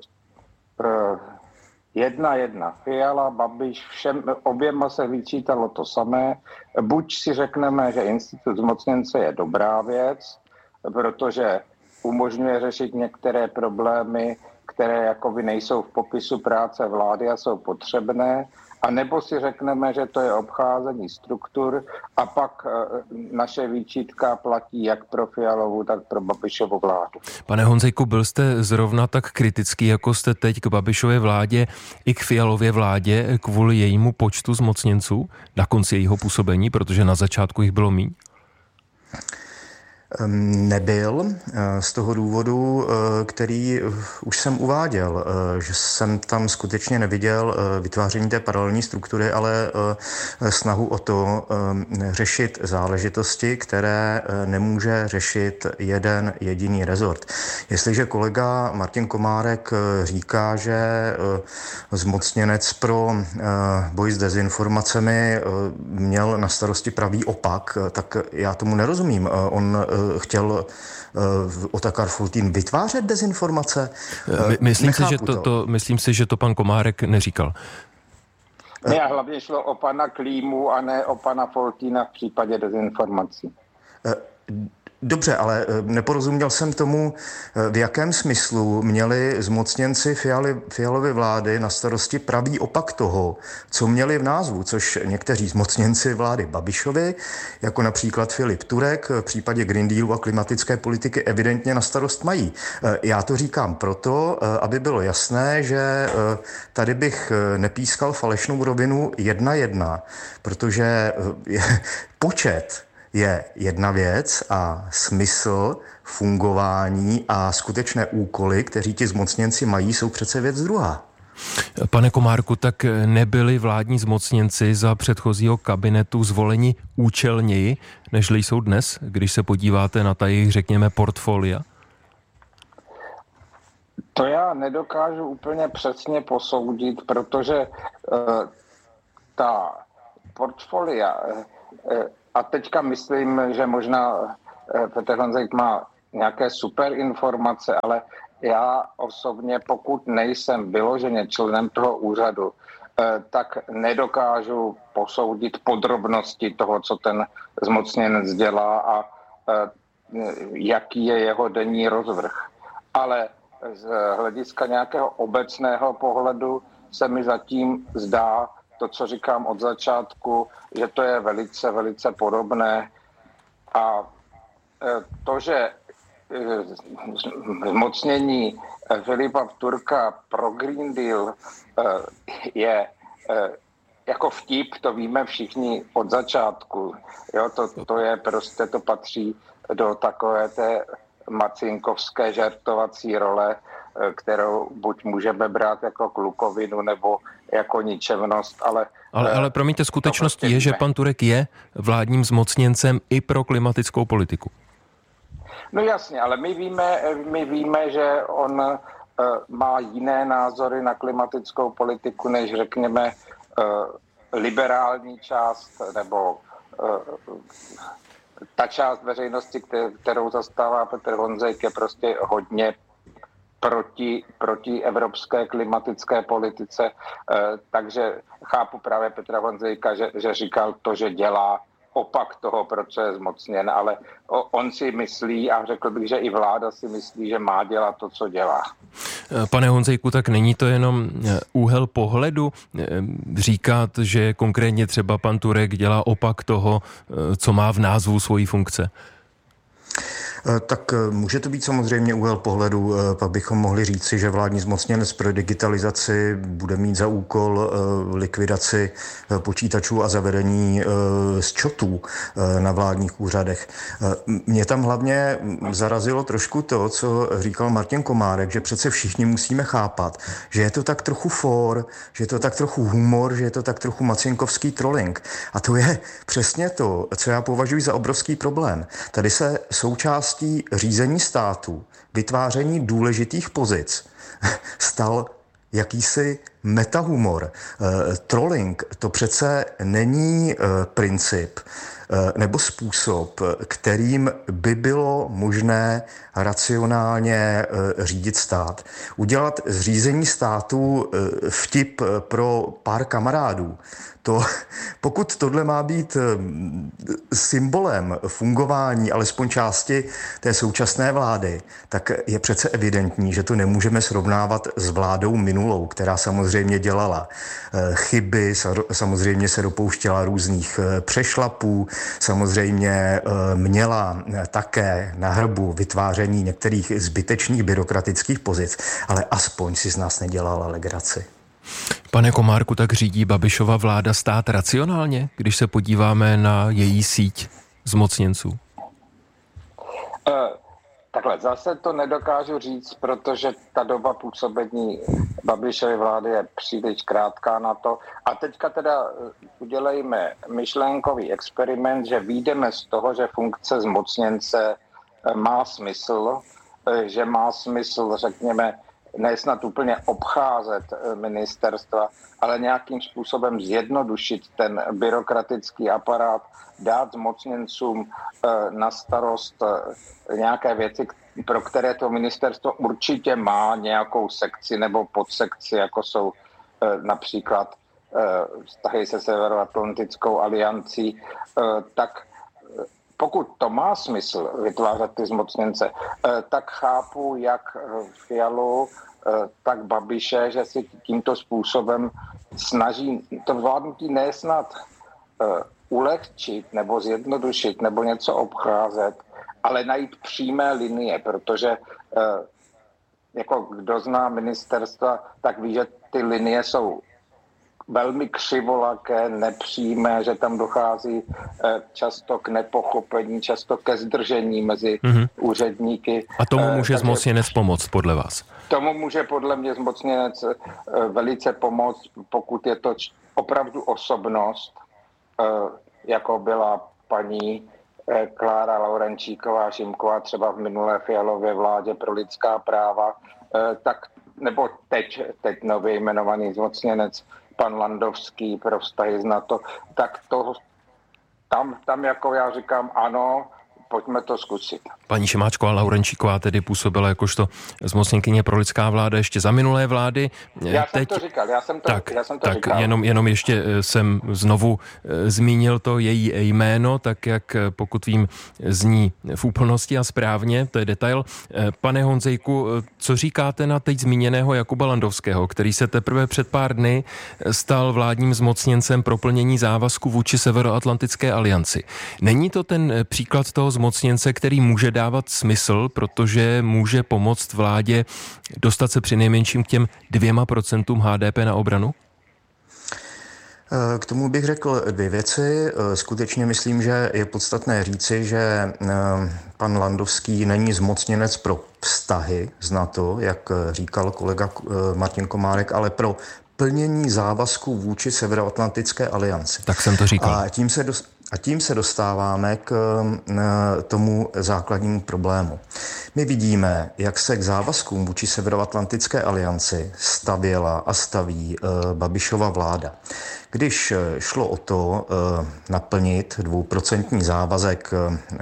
jedna jedna. Fiala, Babiš, všem, oběma se vyčítalo to samé. Buď si řekneme, že institut zmocněnce je dobrá věc, protože umožňuje řešit některé problémy, které jakoby nejsou v popisu práce vlády a jsou potřebné, a nebo si řekneme, že to je obcházení struktur a pak naše výčitka platí jak pro Fialovu, tak pro Babišovu vládu. Pane Honzejku, byl jste zrovna tak kritický, jako jste teď k Babišově vládě i k Fialově vládě kvůli jejímu počtu zmocněnců na konci jejího působení, protože na začátku jich bylo míň? Nebyl z toho důvodu, který už jsem uváděl, že jsem tam skutečně neviděl vytváření té paralelní struktury, ale snahu o to řešit záležitosti, které nemůže řešit jeden jediný rezort. Jestliže kolega Martin Komárek říká, že zmocněnec pro boj s dezinformacemi měl na starosti pravý opak, tak já tomu nerozumím. On chtěl Otakar Foltín vytvářet dezinformace? My, myslím, si, že to, to, myslím si, že to pan Komárek neříkal. Ne, a hlavně šlo o pana Klímu a ne o pana Foltína v případě dezinformací. Dobře, ale neporozuměl jsem tomu, v jakém smyslu měli zmocněnci Fialy, Fialovy vlády na starosti pravý opak toho, co měli v názvu, což někteří zmocněnci vlády Babišovi, jako například Filip Turek, v případě Green Dealu a klimatické politiky evidentně na starost mají. Já to říkám proto, aby bylo jasné, že tady bych nepískal falešnou rovinu jedna jedna, protože počet je jedna věc a smysl, fungování a skutečné úkoly, kteří ti zmocněnci mají, jsou přece věc druhá. Pane Komárku, tak nebyli vládní zmocněnci za předchozího kabinetu zvoleni účelněji, nežli jsou dnes, když se podíváte na ta jejich, řekněme, portfolia? To já nedokážu úplně přesně posoudit, protože uh, ta portfolia uh, a teďka myslím, že možná Petr Honzejk má nějaké super informace, ale já osobně, pokud nejsem vyloženě členem toho úřadu, tak nedokážu posoudit podrobnosti toho, co ten zmocněnec dělá a jaký je jeho denní rozvrh. Ale z hlediska nějakého obecného pohledu se mi zatím zdá, to, co říkám od začátku, že to je velice, velice podobné. A to, že zmocnění Filipa Turka pro Green Deal je jako vtip, to víme všichni od začátku. Jo, to, to je prostě, to patří do takové té macinkovské žertovací role, kterou buď můžeme brát jako klukovinu nebo jako ničemnost, ale... Ale, ale promiňte, skutečností prostě je, že pan Turek je vládním zmocněncem i pro klimatickou politiku. No jasně, ale my víme, my víme, že on uh, má jiné názory na klimatickou politiku, než řekněme uh, liberální část nebo uh, ta část veřejnosti, kterou zastává Petr Honzejk, je prostě hodně proti, proti evropské klimatické politice. Takže chápu právě Petra Honzejka, že, že říkal to, že dělá opak toho, proč je zmocněn, ale on si myslí, a řekl bych, že i vláda si myslí, že má dělat to, co dělá. Pane Honzejku, tak není to jenom úhel pohledu říkat, že konkrétně třeba pan Turek dělá opak toho, co má v názvu svojí funkce? Tak může to být samozřejmě úhel pohledu, pak bychom mohli říci, že vládní zmocněnec pro digitalizaci bude mít za úkol likvidaci počítačů a zavedení sčotů na vládních úřadech. Mě tam hlavně zarazilo trošku to, co říkal Martin Komárek, že přece všichni musíme chápat, že je to tak trochu for, že je to tak trochu humor, že je to tak trochu macinkovský trolling. A to je přesně to, co já považuji za obrovský problém. Tady se součást řízení státu, vytváření důležitých pozic stal jakýsi metahumor. E, trolling to přece není e, princip e, nebo způsob, kterým by bylo možné racionálně e, řídit stát. Udělat z řízení státu e, vtip pro pár kamarádů. To, pokud tohle má být symbolem fungování alespoň části té současné vlády, tak je přece evidentní, že to nemůžeme srovnávat s vládou minulou, která samozřejmě dělala chyby, samozřejmě se dopouštěla různých přešlapů, samozřejmě měla také na hrbu vytváření některých zbytečných byrokratických pozic, ale aspoň si z nás nedělala legraci. Pane Komárku, tak řídí Babišova vláda stát racionálně, když se podíváme na její síť zmocněnců? Uh, takhle, zase to nedokážu říct, protože ta doba působení Babišovy vlády je příliš krátká na to. A teďka teda udělejme myšlenkový experiment, že vyjdeme z toho, že funkce zmocněnce má smysl, že má smysl, řekněme, ne snad úplně obcházet ministerstva, ale nějakým způsobem zjednodušit ten byrokratický aparát, dát zmocněncům na starost nějaké věci, pro které to ministerstvo určitě má nějakou sekci nebo podsekci, jako jsou například vztahy se Severoatlantickou aliancí, tak pokud to má smysl vytvářet ty zmocněnce, tak chápu jak Fialu, tak Babiše, že si tímto způsobem snaží to vládnutí nesnad ulehčit nebo zjednodušit nebo něco obcházet, ale najít přímé linie, protože jako kdo zná ministerstva, tak ví, že ty linie jsou velmi křivolaké, nepřímé, že tam dochází často k nepochopení, často ke zdržení mezi mm-hmm. úředníky. A tomu může Takže zmocněnec pomoct podle vás? Tomu může podle mě zmocněnec velice pomoct, pokud je to opravdu osobnost, jako byla paní Klára Laurenčíková Šimková třeba v minulé Fialově vládě pro lidská práva, tak nebo teď, teď nově jmenovaný zmocněnec pan Landovský pro vztahy z NATO, tak to tam, tam jako já říkám ano, pojďme to zkusit. Paní Šimáčková Laurenčíková tedy působila jakožto zmocněnkyně pro lidská vláda ještě za minulé vlády. Já Teď... jsem to říkal, já jsem to, tak, já jsem to tak říkal. Jenom, jenom ještě jsem znovu zmínil to její jméno, tak jak pokud vím zní v úplnosti a správně, to je detail. Pane Honzejku, co říkáte na teď zmíněného Jakuba Landovského, který se teprve před pár dny stal vládním zmocněncem pro plnění závazku vůči Severoatlantické alianci? Není to ten příklad toho zmocněnce, který může dávat smysl, protože může pomoct vládě dostat se přinejmenším k těm dvěma procentům H D P na obranu? K tomu bych řekl dvě věci. Skutečně myslím, že je podstatné říci, že pan Landovský není zmocněnec pro vztahy z NATO, jak říkal kolega Martin Komárek, ale pro plnění závazků vůči Severoatlantické alianci. Tak jsem to říkal. A tím se dost... A tím se dostáváme k tomu základnímu problému. My vidíme, jak se k závazkům vůči Severoatlantické alianci stavěla a staví Babišova vláda. Když šlo o to naplnit dvouprocentní závazek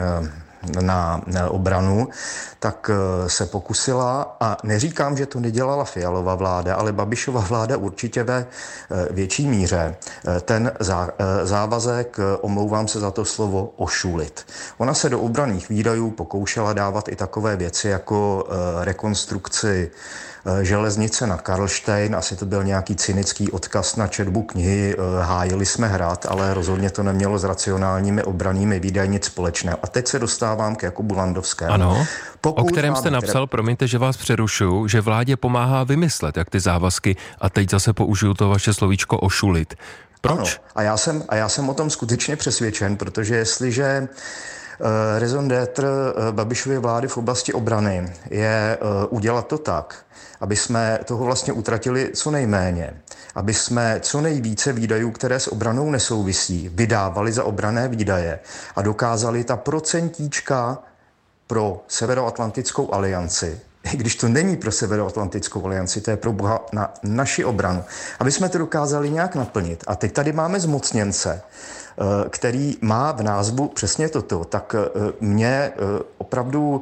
na obranu, tak se pokusila, a neříkám, že to nedělala Fialova vláda, ale Babišova vláda určitě ve větší míře ten závazek, omlouvám se za to slovo, ošulit. Ona se do obranných výdajů pokoušela dávat i takové věci jako rekonstrukci železnice na Karlštejn, asi to byl nějaký cynický odkaz na četbu knihy Hájili jsme hrad, ale rozhodně to nemělo s racionálními obrannými výdaji nic společného. A teď se dostávám k Jakubu Landovskému. Ano, Pokud o kterém jste napsal, promiňte, že vás přerušuju, že vládě pomáhá vymyslet, jak ty závazky, a teď zase použiju to vaše slovíčko ošulit. Proč? Ano, a já jsem, a já jsem o tom skutečně přesvědčen, protože jestliže raison d'être Babišovy vlády v oblasti obrany je udělat to tak, aby jsme toho vlastně utratili co nejméně, aby jsme co nejvíce výdajů, které s obranou nesouvisí, vydávali za obranné výdaje a dokázali ta procentíčka pro Severoatlantickou alianci, i když to není pro Severoatlantickou alianci, to je pro boha na naši obranu, aby jsme to dokázali nějak naplnit. A teď tady máme zmocněnce, který má v názvu přesně toto, tak mě opravdu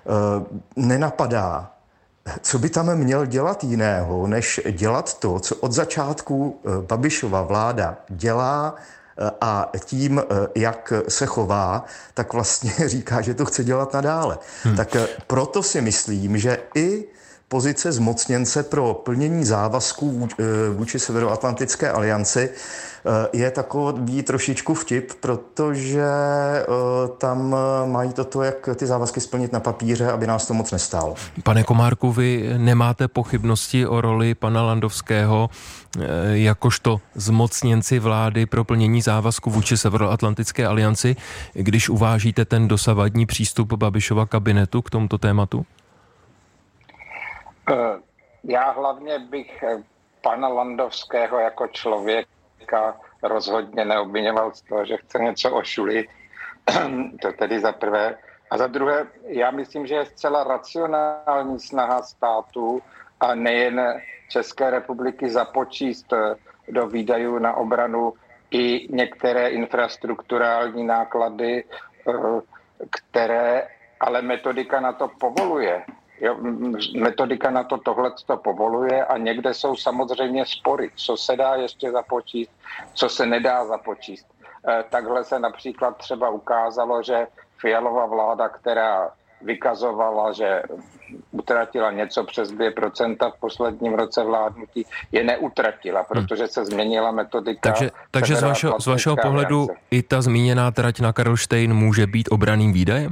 nenapadá, co by tam měl dělat jiného, než dělat to, co od začátku Babišova vláda dělá, a tím, jak se chová, tak vlastně říká, že to chce dělat nadále. Hmm. Tak proto si myslím, že i pozice zmocněnce pro plnění závazků vůči Severoatlantické alianci je takový trošičku vtip, protože tam mají toto, jak ty závazky splnit na papíře, aby nás to moc nestálo. Pane Komárku, vy nemáte pochybnosti o roli pana Landovského jakožto zmocněnci vlády pro plnění závazku vůči Severoatlantické alianci, když uvážíte ten dosavadní přístup Babišova kabinetu k tomuto tématu? Já hlavně bych pana Landovského jako člověka rozhodně neobviňoval z toho, že chce něco ošulit. To tedy za prvé. A za druhé, já myslím, že je zcela racionální snaha státu a nejen České republiky započíst do výdajů na obranu i některé infrastrukturální náklady, které ale metodika na to povoluje. Jo, metodika na to tohleto povoluje a někde jsou samozřejmě spory, co se dá ještě započíst, co se nedá započíst. Takhle se například třeba ukázalo, že Fialova vláda, která vykazovala, že utratila něco přes dvě procenta v posledním roce vládnutí, je neutratila, protože se změnila metodika. Takže, takže z, vašeho, z vašeho pohledu reakce. I ta zmíněná trať na Karlštejn může být obranným výdajem?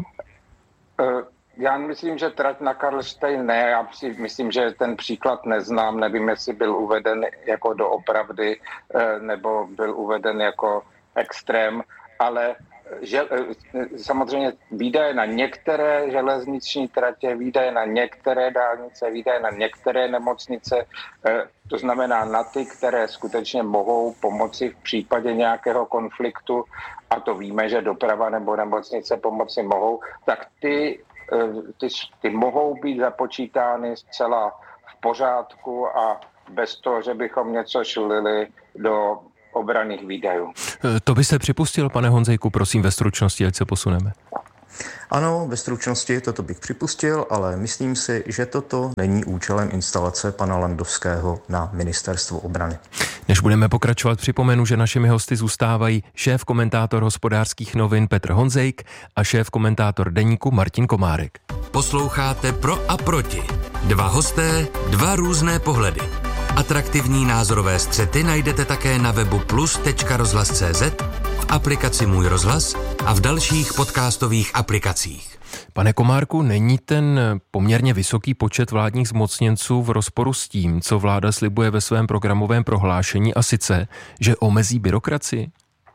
Já myslím, že trať na Karlštejn ne, já si myslím, že ten příklad neznám, nevím, jestli byl uveden jako doopravdy, nebo byl uveden jako extrém, ale že, samozřejmě výdaje na některé železniční tratě, výdaje na některé dálnice, výdaje na některé nemocnice, to znamená na ty, které skutečně mohou pomoci v případě nějakého konfliktu, a to víme, že doprava nebo nemocnice pomoci mohou, tak ty, ty, ty mohou být započítány zcela v pořádku a bez toho, že bychom něco šulili do obranných výdajů. To byste připustil, pane Honzejku, prosím ve stručnosti, ať se posuneme. Ano, ve stručnosti toto bych připustil, ale myslím si, že toto není účelem instalace pana Landovského na ministerstvo obrany. Než budeme pokračovat, připomenu, že našimi hosty zůstávají šéf-komentátor Hospodářských novin Petr Honzejk a šéf-komentátor Deníku Martin Komárek. Posloucháte Pro a proti. Dva hosté, dva různé pohledy. Atraktivní názorové střety najdete také na webu plus tečka rozhlas tečka cé zet, v aplikaci Můj rozhlas a v dalších podcastových aplikacích. Pane Komárku, není ten poměrně vysoký počet vládních zmocněnců v rozporu s tím, co vláda slibuje ve svém programovém prohlášení, a sice, že omezí byrokracii?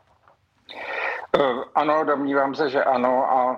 Ano, domnívám se, že ano, a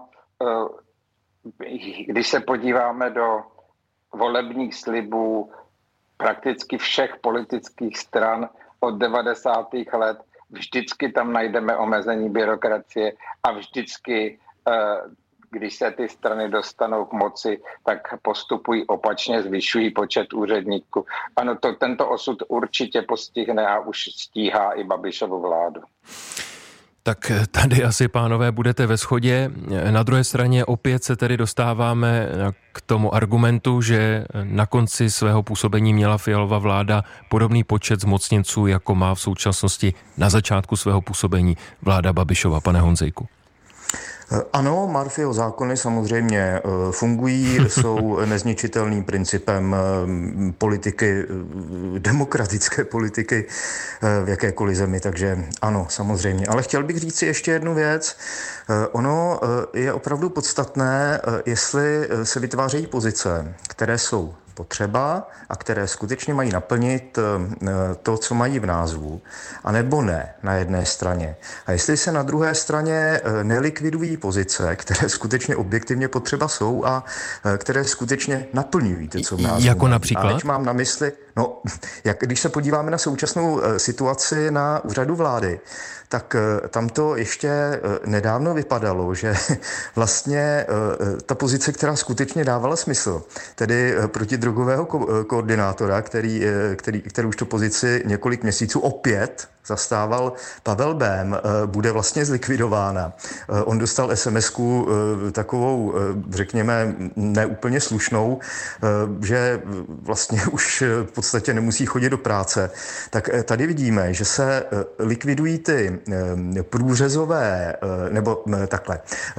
když se podíváme do volebních slibů prakticky všech politických stran od devadesátých let, vždycky tam najdeme omezení byrokracie a vždycky, když se ty strany dostanou k moci, tak postupují opačně, zvyšují počet úředníků. Ano, to, tento osud určitě postihne a už stíhá i Babišovu vládu. Tak tady asi, pánové, budete ve shodě. Na druhé straně opět se tedy dostáváme k tomu argumentu, že na konci svého působení měla Fialova vláda podobný počet zmocněnců, jako má v současnosti na začátku svého působení vláda Babišova. Pane Honzejku. Ano, Murphyho zákony samozřejmě fungují, jsou nezničitelným principem politiky, demokratické politiky v jakékoliv zemi, takže ano, samozřejmě. Ale chtěl bych říct si ještě jednu věc. Ono je opravdu podstatné, jestli se vytvářejí pozice, které jsou potřeba a které skutečně mají naplnit to, co mají v názvu, anebo ne na jedné straně. A jestli se na druhé straně nelikvidují pozice, které skutečně objektivně potřeba jsou a které skutečně naplňují to, co v názvu. Jako například? A teď mám na mysli, no, jak, když se podíváme na současnou situaci na úřadu vlády, tak tam to ještě nedávno vypadalo, že vlastně ta pozice, která skutečně dávala smysl, tedy protidrogového ko- koordinátora, který, který, který už tu pozici několik měsíců opět zastával Pavel Bém, bude vlastně zlikvidována. On dostal es em esku takovou, řekněme, neúplně slušnou, že vlastně už v podstatě nemusí chodit do práce. Tak tady vidíme, že se likvidují ty průřezové, nebo takhle,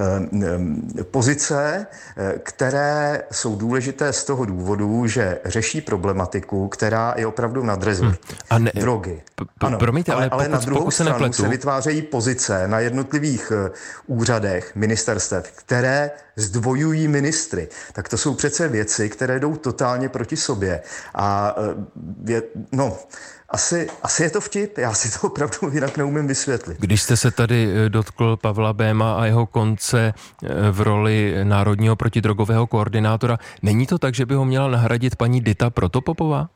pozice, které jsou důležité z toho důvodu, že řeší problematiku, která je opravdu nadrezort. Hmm. Ne, drogy. P- p- ano. Promiňte, ale, ale pokud, na druhou se stranu nepletu, se vytvářejí pozice na jednotlivých úřadech, ministerstev, které zdvojují ministry. Tak to jsou přece věci, které jdou totálně proti sobě. A je, no... Asi, asi je to vtip, já si to opravdu jinak neumím vysvětlit. Když jste se tady dotkl Pavla Béma a jeho konce v roli národního protidrogového koordinátora, není to tak, že by ho měla nahradit paní Dita Protopopová?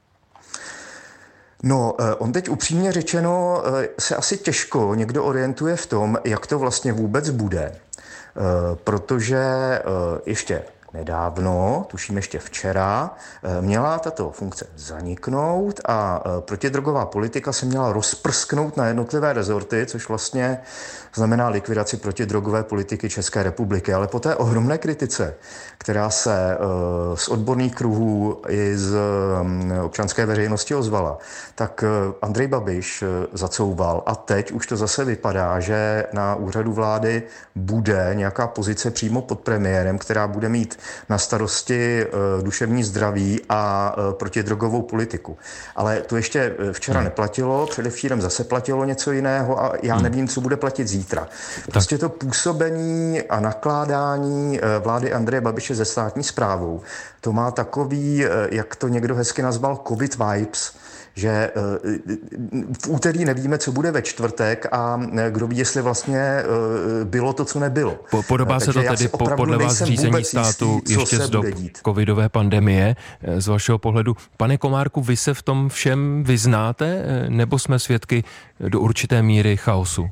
No, on teď upřímně řečeno se asi těžko někdo orientuje v tom, jak to vlastně vůbec bude. protože ještě nedávno, tuším ještě včera, měla tato funkce zaniknout a protidrogová politika se měla rozprsknout na jednotlivé rezorty, což vlastně znamená likvidaci protidrogové politiky České republiky. Ale po té ohromné kritice, která se z odborných kruhů i z občanské veřejnosti ozvala, tak Andrej Babiš zacouval a teď už to zase vypadá, že na úřadu vlády bude nějaká pozice přímo pod premiérem, která bude mít na starosti duševní zdraví a protidrogovou politiku. Ale to ještě včera neplatilo, předevčírem zase platilo něco jiného a já nevím, co bude platit zítra. Prostě to působení a nakládání vlády Andreje Babiše se státní správou, to má takový, jak to někdo hezky nazval, covid vibes, že v úterý nevíme, co bude ve čtvrtek a kdo ví, jestli vlastně bylo to, co nebylo. Podobá se to tedy podle vás řízení státu jistý, ještě z dob covidové pandemie z vašeho pohledu. Pane Komárku, vy se v tom všem vyznáte, nebo jsme svědky do určité míry chaosu?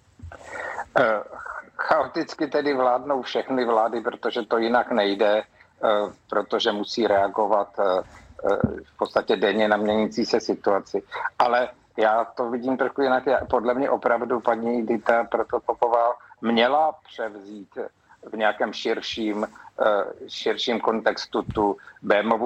Chaoticky tedy vládnou všechny vlády, protože to jinak nejde, protože musí reagovat v podstatě denně na měnící se situaci. Ale já to vidím trochu jinak. Podle mě opravdu paní Dita Protopopová měla převzít v nějakém širším, širším kontextu tu bémovou